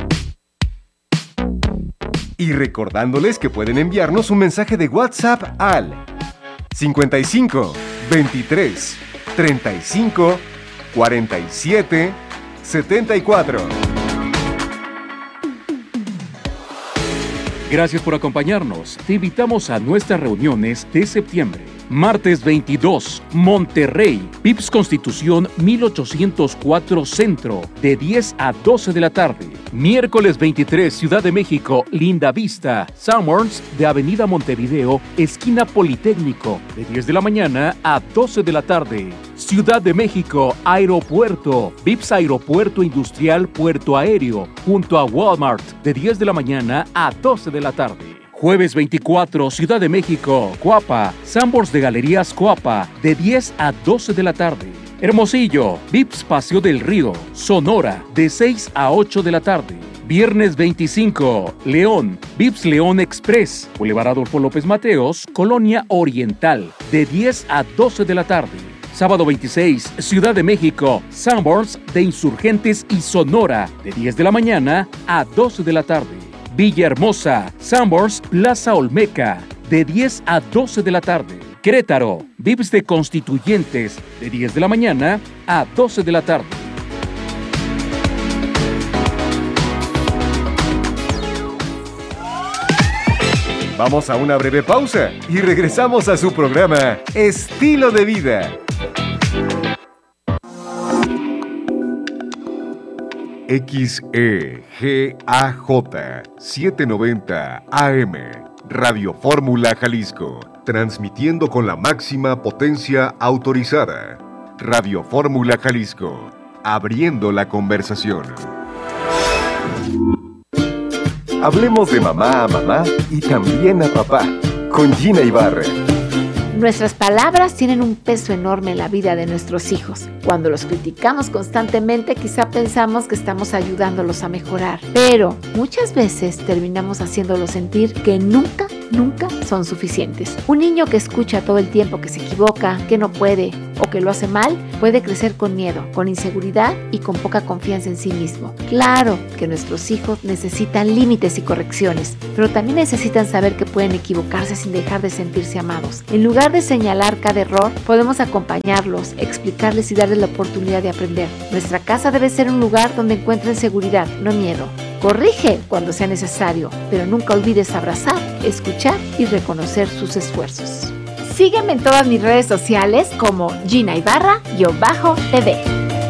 Y recordándoles que pueden enviarnos un mensaje de WhatsApp al cincuenta y cinco, veintitrés, treinta y cinco, cuarenta y siete, setenta y cuatro. Gracias por acompañarnos. Te invitamos a nuestras reuniones de septiembre. Martes veintidós, Monterrey, Vips Constitución mil ochocientos cuatro Centro, de diez a doce de la tarde. Miércoles veintitrés, Ciudad de México, Linda Vista, Summers, de Avenida Montevideo, esquina Politécnico, de diez de la mañana a doce de la tarde. Ciudad de México, Aeropuerto, Vips Aeropuerto Industrial Puerto Aéreo, junto a Walmart, de diez de la mañana a doce de la tarde. Jueves veinticuatro, Ciudad de México, Coapa, Sambors de Galerías Coapa, de diez a doce de la tarde. Hermosillo, Vips Paseo del Río, Sonora, de seis a ocho de la tarde. Viernes veinticinco, León, Vips León Express, Boulevard Adolfo López Mateos, Colonia Oriental, de diez a doce de la tarde. Sábado veintiséis, Ciudad de México, Sanborns de Insurgentes y Sonora, de diez de la mañana a doce de la tarde. Villahermosa, Sanborns Plaza Olmeca, de diez a doce de la tarde. Querétaro, Vips de Constituyentes, de diez de la mañana a doce de la tarde. Vamos a una breve pausa y regresamos a su programa Estilo de Vida. X E G A J setecientos noventa A M, Radio Fórmula Jalisco, transmitiendo con la máxima potencia autorizada. Radio Fórmula Jalisco, abriendo la conversación. Hablemos de mamá a mamá y también a papá, con Gina Ibarra. Nuestras palabras tienen un peso enorme en la vida de nuestros hijos. Cuando los criticamos constantemente, quizá pensamos que estamos ayudándolos a mejorar, pero muchas veces terminamos haciéndolos sentir que nunca, nunca son suficientes. Un niño que escucha todo el tiempo que se equivoca, que no puede o que lo hace mal, puede crecer con miedo, con inseguridad y con poca confianza en sí mismo. Claro que nuestros hijos necesitan límites y correcciones, pero también necesitan saber que pueden equivocarse sin dejar de sentirse amados. En lugar de señalar cada error, podemos acompañarlos, explicarles y darles la oportunidad de aprender. Nuestra casa debe ser un lugar donde encuentren seguridad, no miedo. Corrige cuando sea necesario, pero nunca olvides abrazar, escuchar y reconocer sus esfuerzos. Sígueme en todas mis redes sociales como Gina Ibarra-T V.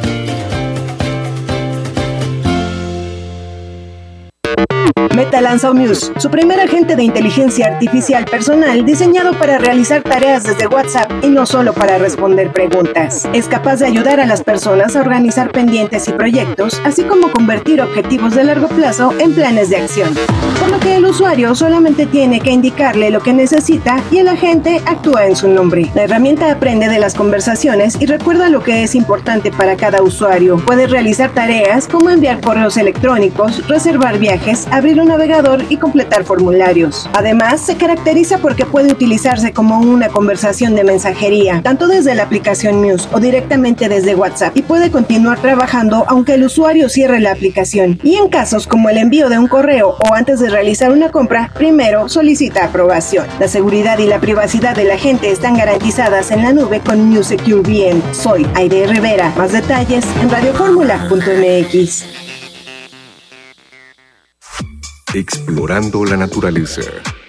Meta lanzó Muse, su primer agente de inteligencia artificial personal diseñado para realizar tareas desde WhatsApp y no solo para responder preguntas. Es capaz de ayudar a las personas a organizar pendientes y proyectos, así como convertir objetivos de largo plazo en planes de acción. Por lo que el usuario solamente tiene que indicarle lo que necesita y el agente actúa en su nombre. La herramienta aprende de las conversaciones y recuerda lo que es importante para cada usuario. Puede realizar tareas como enviar correos electrónicos, reservar viajes, abrir un navegador y completar formularios. Además, se caracteriza porque puede utilizarse como una conversación de mensajería, tanto desde la aplicación Muse o directamente desde WhatsApp, y puede continuar trabajando aunque el usuario cierre la aplicación. Y en casos como el envío de un correo o antes de realizar una compra, primero solicita aprobación. La seguridad y la privacidad de la gente están garantizadas en la nube con Muse Secure V M. Soy Aide Rivera. Más detalles en radio fórmula punto m x. Explorando la naturaleza.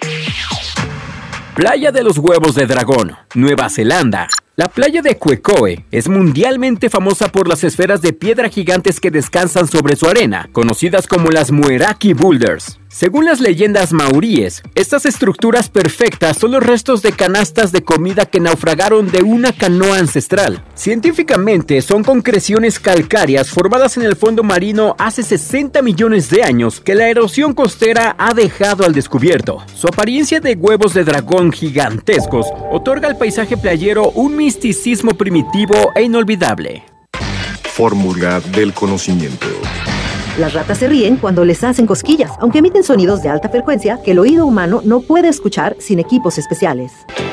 Playa de los Huevos de Dragón, Nueva Zelanda. La playa de Quecoe es mundialmente famosa por las esferas de piedra gigantes que descansan sobre su arena, conocidas como las Mueraki Boulders. Según las leyendas maoríes, estas estructuras perfectas son los restos de canastas de comida que naufragaron de una canoa ancestral. Científicamente, son concreciones calcáreas formadas en el fondo marino hace sesenta millones de años que la erosión costera ha dejado al descubierto. Su apariencia de huevos de dragón gigantescos otorga al paisaje playero un misticismo primitivo e inolvidable. Fórmula del conocimiento. Las ratas se ríen cuando les hacen cosquillas, aunque emiten sonidos de alta frecuencia que el oído humano no puede escuchar sin equipos especiales.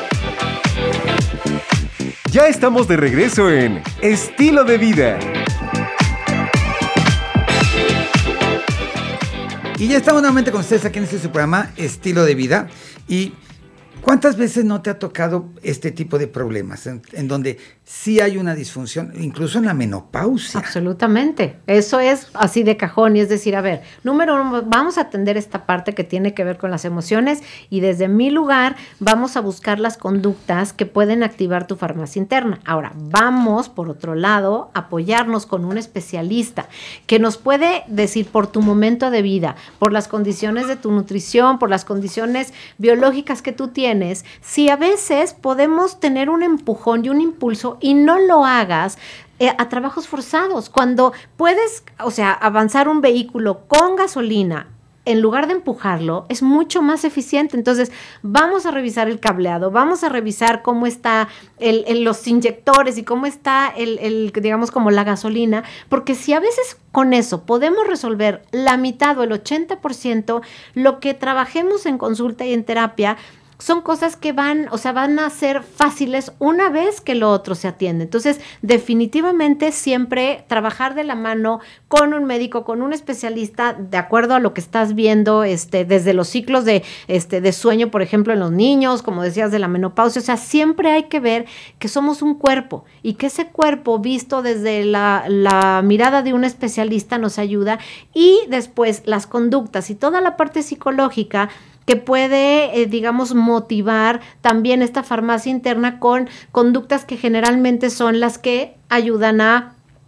Ya estamos de regreso en Estilo de Vida. Y ya estamos nuevamente con ustedes aquí en este su programa Estilo de Vida. Y ¿cuántas veces no te ha tocado este tipo de problemas en, en donde sí hay una disfunción, incluso en la menopausia? Absolutamente. Eso es así de cajón. Y es decir, a ver, número uno, vamos a atender esta parte que tiene que ver con las emociones y desde mi lugar vamos a buscar las conductas que pueden activar tu farmacia interna. Ahora, vamos, por otro lado, a apoyarnos con un especialista que nos puede decir por tu momento de vida, por las condiciones de tu nutrición, por las condiciones biológicas que tú tienes, si a veces podemos tener un empujón y un impulso y no lo hagas eh, a trabajos forzados. Cuando puedes, o sea, avanzar un vehículo con gasolina, en lugar de empujarlo, es mucho más eficiente. Entonces, vamos a revisar el cableado, vamos a revisar cómo está el, el, los inyectores y cómo está, el, el, digamos, como la gasolina, porque si a veces con eso podemos resolver la mitad o el ochenta por ciento, lo que trabajemos en consulta y en terapia son cosas que van, o sea, van a ser fáciles una vez que lo otro se atiende. Entonces, definitivamente siempre trabajar de la mano con un médico, con un especialista, de acuerdo a lo que estás viendo, este, desde los ciclos de, este, de sueño, por ejemplo, en los niños, como decías, de la menopausia. O sea, siempre hay que ver que somos un cuerpo y que ese cuerpo visto desde la, la mirada de un especialista nos ayuda, y después las conductas y toda la parte psicológica que puede, eh, digamos, motivar también esta farmacia interna con conductas que generalmente son las que ayudan a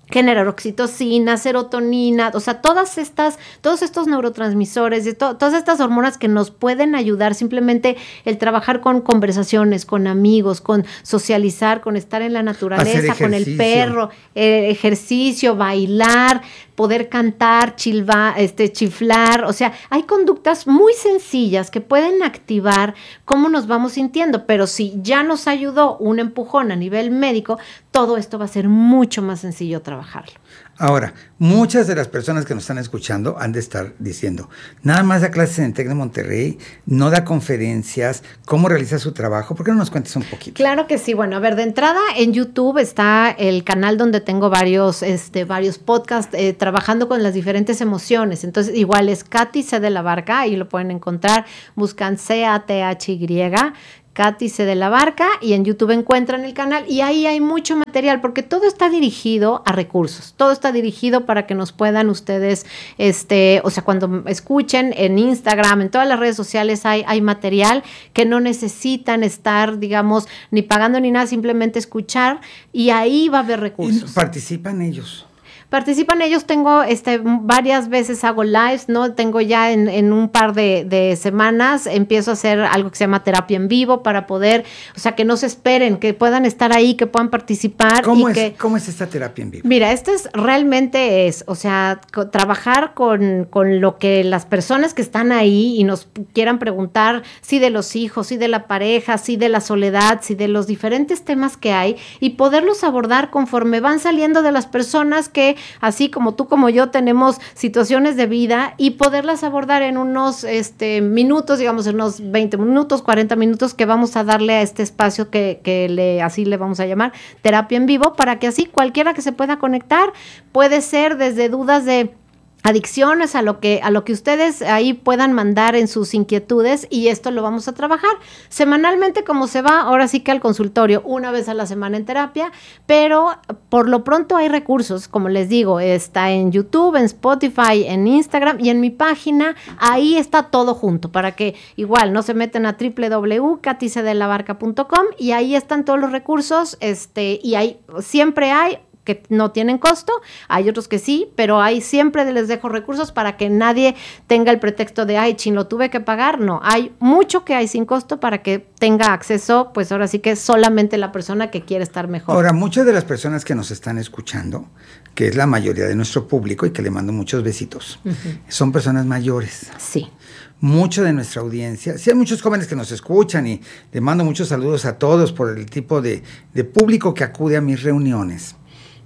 generar oxitocina, serotonina, o sea, todas estas, todos estos neurotransmisores, y to- todas estas hormonas que nos pueden ayudar, simplemente el trabajar con conversaciones, con amigos, con socializar, con estar en la naturaleza, con el perro, eh, ejercicio, bailar, poder cantar, chilva, este, chiflar, o sea, hay conductas muy sencillas que pueden activar cómo nos vamos sintiendo, pero si ya nos ayudó un empujón a nivel médico, todo esto va a ser mucho más sencillo trabajarlo. Ahora, muchas de las personas que nos están escuchando han de estar diciendo, nada más da clases en el TEC de Monterrey, no da conferencias, ¿cómo realiza su trabajo? ¿Por qué no nos cuentes un poquito? Claro que sí. Bueno, a ver, de entrada en YouTube está el canal donde tengo varios, este, varios podcasts eh, trabajando con las diferentes emociones. Entonces, igual es Katy C. de la Barca, ahí lo pueden encontrar, buscan C A T H Y, Katy C. de la Barca, y en YouTube encuentran el canal y ahí hay mucho material porque todo está dirigido a recursos, todo está dirigido para que nos puedan ustedes, este, o sea, cuando escuchen en Instagram, en todas las redes sociales hay, hay material que no necesitan estar, digamos, ni pagando ni nada, simplemente escuchar y ahí va a haber recursos. Y participan ellos. Participan ellos, tengo este, varias veces hago lives, ¿no? Tengo ya en, en un par de, de semanas, empiezo a hacer algo que se llama terapia en vivo para poder, o sea, que no se esperen, que puedan estar ahí, que puedan participar. ¿Cómo, y es, que, ¿Cómo es esta terapia en vivo? Mira, esto es realmente es, o sea, co- trabajar con, con lo que las personas que están ahí y nos quieran preguntar, sí de los hijos, sí de la pareja, sí de la soledad, sí de los diferentes temas que hay y poderlos abordar conforme van saliendo de las personas que así como tú como yo tenemos situaciones de vida y poderlas abordar en unos este, minutos, digamos en unos veinte minutos, cuarenta minutos que vamos a darle a este espacio que, que le, así le vamos a llamar terapia en vivo, para que así cualquiera que se pueda conectar, puede ser desde dudas de adicciones a lo que a lo que ustedes ahí puedan mandar en sus inquietudes y esto lo vamos a trabajar semanalmente como se va, ahora sí que al consultorio una vez a la semana en terapia, pero por lo pronto hay recursos, como les digo, está en YouTube, en Spotify, en Instagram y en mi página, ahí está todo junto para que igual no se meten a doble u doble u doble u punto katy c de la barca punto com y ahí están todos los recursos, este y ahí siempre hay que no tienen costo, hay otros que sí, pero ahí siempre les dejo recursos para que nadie tenga el pretexto de, ay, chin, lo tuve que pagar. No, hay mucho que hay sin costo para que tenga acceso, pues ahora sí que solamente la persona que quiere estar mejor. Ahora, muchas de las personas que nos están escuchando, que es la mayoría de nuestro público y que le mando muchos besitos, uh-huh. son personas mayores. Sí. Mucho de nuestra audiencia, sí hay muchos jóvenes que nos escuchan y le mando muchos saludos a todos por el tipo de, de público que acude a mis reuniones.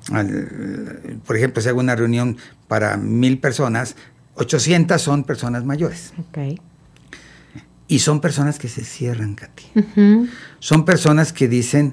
Al, por ejemplo, si hago una reunión para mil personas, ochocientas son personas mayores. Okay. Y son personas que se cierran, Katy. Uh-huh. Son personas que dicen,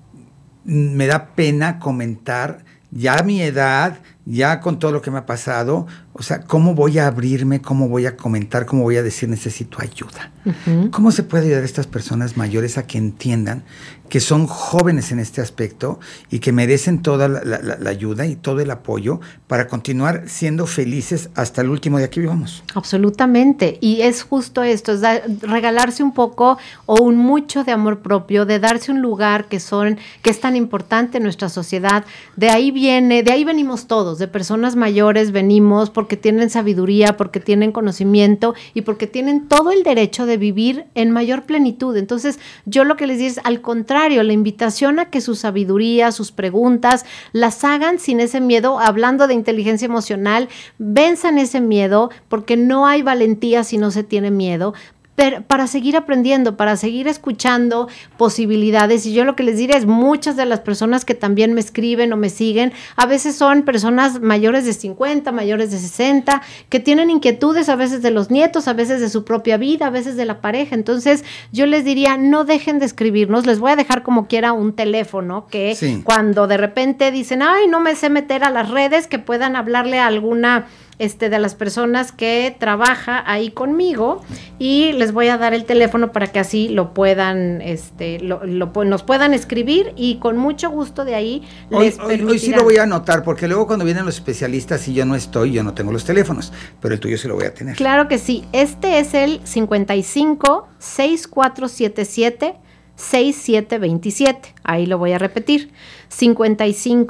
me da pena comentar, ya a mi edad, ya con todo lo que me ha pasado, o sea, ¿cómo voy a abrirme? ¿Cómo voy a comentar? ¿Cómo voy a decir necesito ayuda? Uh-huh. ¿Cómo se puede ayudar a estas personas mayores a que entiendan que son jóvenes en este aspecto y que merecen toda la, la, la ayuda y todo el apoyo para continuar siendo felices hasta el último día que vivamos? Absolutamente, y es justo esto, es da, regalarse un poco o un mucho de amor propio, de darse un lugar que son, que es tan importante en nuestra sociedad. De ahí viene, de ahí venimos todos, de personas mayores venimos porque tienen sabiduría, porque tienen conocimiento y porque tienen todo el derecho de vivir en mayor plenitud. Entonces, yo lo que les digo es al contrario, la invitación a que su sabiduría, sus preguntas, las hagan sin ese miedo, hablando de inteligencia emocional, venzan ese miedo, porque no hay valentía si no se tiene miedo, pero para seguir aprendiendo, para seguir escuchando posibilidades. Y yo lo que les diré es, muchas de las personas que también me escriben o me siguen, a veces son personas mayores de cincuenta, mayores de sesenta, que tienen inquietudes a veces de los nietos, a veces de su propia vida, a veces de la pareja. Entonces, yo les diría, no dejen de escribirnos. Les voy a dejar como quiera un teléfono que sí. Cuando de repente dicen, ay, no me sé meter a las redes, que puedan hablarle a alguna Este, de las personas que trabaja ahí conmigo y les voy a dar el teléfono para que así lo puedan, este, lo, lo, nos puedan escribir y con mucho gusto de ahí hoy, les hoy, hoy sí lo voy a anotar porque luego cuando vienen los especialistas y yo no estoy, yo no tengo los teléfonos, pero el tuyo sí lo voy a tener. Claro que sí, este es el cincuenta y cinco, sesenta y cuatro setenta y siete, sesenta y siete veintisiete, ahí lo voy a repetir, cincuenta y cinco,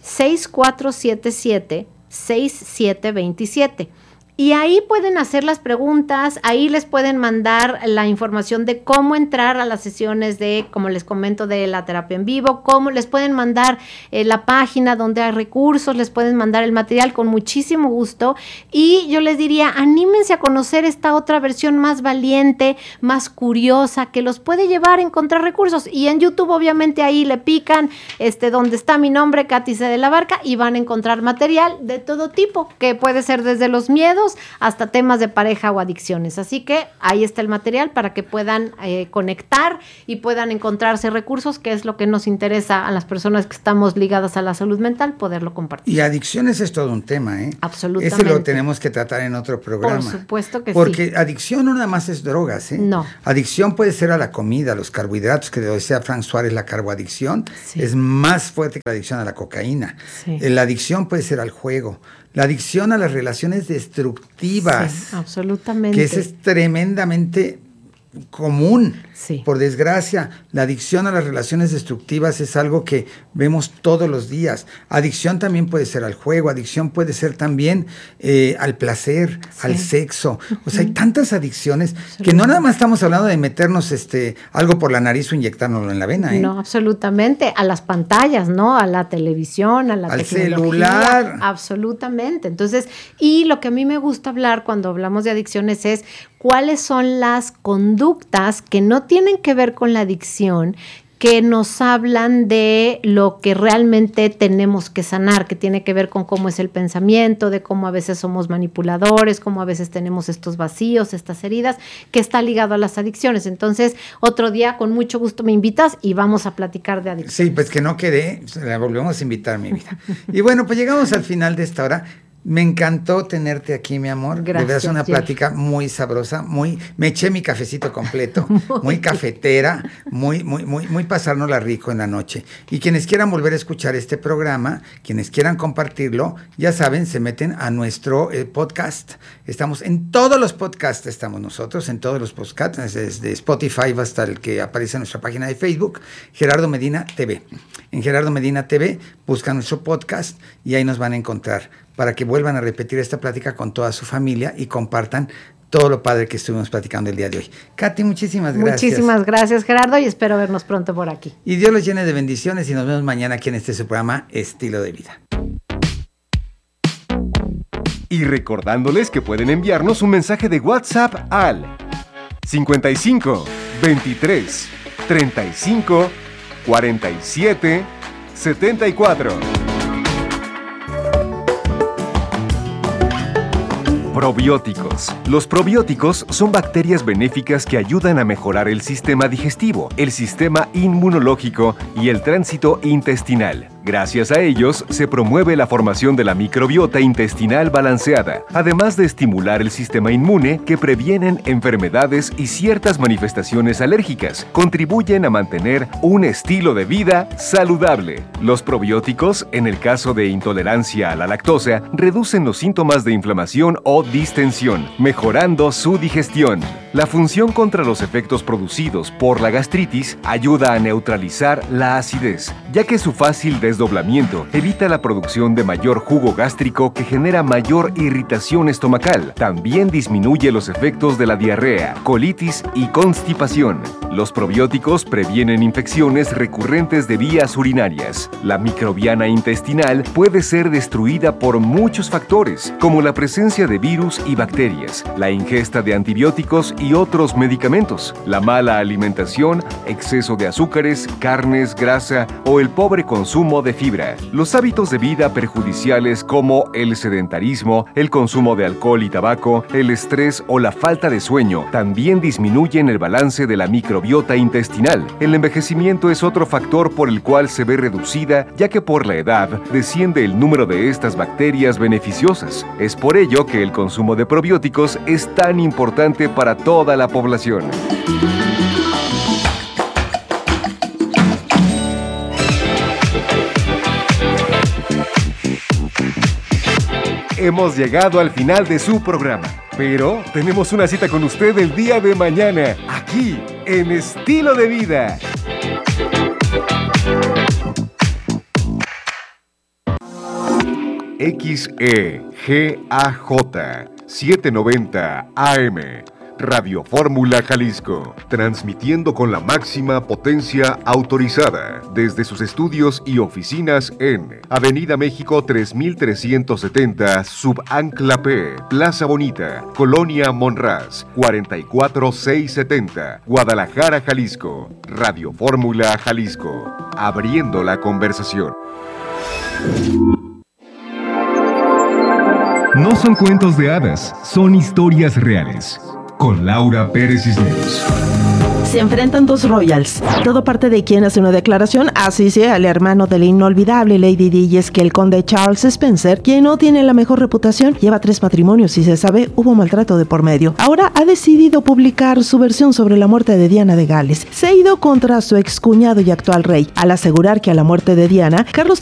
seis cuatro siete siete, seis siete dos siete. Y ahí pueden hacer las preguntas, ahí les pueden mandar la información de cómo entrar a las sesiones de, como les comento, de la terapia en vivo, cómo les pueden mandar eh, la página donde hay recursos, les pueden mandar el material con muchísimo gusto. Y yo les diría, anímense a conocer esta otra versión más valiente, más curiosa, que los puede llevar a encontrar recursos. Y en YouTube, obviamente, ahí le pican este, donde está mi nombre, Katy C. de la Barca, y van a encontrar material de todo tipo, que puede ser desde los miedos hasta temas de pareja o adicciones. Así que ahí está el material para que puedan eh, conectar y puedan encontrarse recursos, que es lo que nos interesa a las personas que estamos ligadas a la salud mental, poderlo compartir. Y adicciones es todo un tema, ¿eh? Absolutamente. Ese lo tenemos que tratar en otro programa. Por supuesto que Porque sí. Porque adicción no nada más es drogas, ¿eh? No. Adicción puede ser a la comida, a los carbohidratos, que decía Frank Suárez, la carboadicción sí. es más fuerte que la adicción a la cocaína. Sí. La adicción puede ser al juego. La adicción a las relaciones destructivas. Sí, absolutamente. Que ese es tremendamente común. Sí. Por desgracia, la adicción a las relaciones destructivas es algo que vemos todos los días. Adicción también puede ser al juego, adicción puede ser también eh, al placer, sí. al sexo. O sea, hay tantas adicciones que no nada más estamos hablando de meternos este algo por la nariz o inyectárnoslo en la vena, ¿eh? No, absolutamente. A las pantallas, ¿no? A la televisión, a la al tecnología. Celular. Absolutamente. Entonces, y lo que a mí me gusta hablar cuando hablamos de adicciones es cuáles son las conductas que no tienen que ver con la adicción, que nos hablan de lo que realmente tenemos que sanar, que tiene que ver con cómo es el pensamiento, de cómo a veces somos manipuladores, cómo a veces tenemos estos vacíos, estas heridas, que está ligado a las adicciones. Entonces, otro día, con mucho gusto me invitas y vamos a platicar de adicciones. Sí, pues que no quede, la volvemos a invitar, mi vida. Y bueno, pues llegamos al final de esta hora. Me encantó tenerte aquí, mi amor. Gracias. De verdad, una Jay. plática muy sabrosa, muy, me eché mi cafecito completo, muy, muy cafetera, muy, muy, muy, muy pasárnosla rico en la noche. Y quienes quieran volver a escuchar este programa, quienes quieran compartirlo, ya saben, se meten a nuestro eh, podcast. Estamos en todos los podcasts, estamos nosotros, en todos los podcasts, desde Spotify hasta el que aparece en nuestra página de Facebook, Gerardo Medina T V. En Gerardo Medina T V buscan nuestro podcast y ahí nos van a encontrar, para que vuelvan a repetir esta plática con toda su familia y compartan todo lo padre que estuvimos platicando el día de hoy. Katy, muchísimas gracias. Muchísimas gracias, Gerardo, y espero vernos pronto por aquí. Y Dios los llene de bendiciones y nos vemos mañana aquí en este su programa Estilo de Vida. Y recordándoles que pueden enviarnos un mensaje de WhatsApp al cincuenta y cinco, veintitrés, treinta y cinco, cuarenta y siete, setenta y cuatro. Probióticos. Los probióticos son bacterias benéficas que ayudan a mejorar el sistema digestivo, el sistema inmunológico y el tránsito intestinal. Gracias a ellos, se promueve la formación de la microbiota intestinal balanceada, además de estimular el sistema inmune que previenen enfermedades y ciertas manifestaciones alérgicas. Contribuyen a mantener un estilo de vida saludable. Los probióticos, en el caso de intolerancia a la lactosa, reducen los síntomas de inflamación o distensión, mejorando su digestión. La función contra los efectos producidos por la gastritis ayuda a neutralizar la acidez, ya que su fácil desdoblamiento evita la producción de mayor jugo gástrico que genera mayor irritación estomacal. También disminuye los efectos de la diarrea, colitis y constipación. Los probióticos previenen infecciones recurrentes de vías urinarias. La microbiana intestinal puede ser destruida por muchos factores, como la presencia de virus y bacterias, la ingesta de antibióticos y otros medicamentos, la mala alimentación, exceso de azúcares, carnes, grasa o el pobre consumo de fibra. Los hábitos de vida perjudiciales como el sedentarismo, el consumo de alcohol y tabaco, el estrés o la falta de sueño también disminuyen el balance de la microbiota intestinal. El envejecimiento es otro factor por el cual se ve reducida, ya que por la edad desciende el número de estas bacterias beneficiosas. Es por ello que el consumo de probióticos es tan importante para toda la población. Hemos llegado al final de su programa, pero tenemos una cita con usted el día de mañana, aquí en Estilo de Vida. X E G A J setecientos noventa A M. Radio Fórmula Jalisco, transmitiendo con la máxima potencia autorizada desde sus estudios y oficinas en Avenida México tres mil trescientos setenta, Subancla P, Plaza Bonita, Colonia Monraz, cuarenta y cuatro mil seiscientos setenta, Guadalajara, Jalisco. Radio Fórmula Jalisco, abriendo la conversación. No son cuentos de hadas, son historias reales. Con Laura Pérez Cisneros. Se enfrentan dos royals. Todo parte de quien hace una declaración, así sea el hermano de la inolvidable Lady Di, y es que el conde Charles Spencer, quien no tiene la mejor reputación, lleva tres matrimonios y se sabe hubo maltrato de por medio. Ahora ha decidido publicar su versión sobre la muerte de Diana de Gales. Se ha ido contra su excuñado y actual rey, al asegurar que a la muerte de Diana, Carlos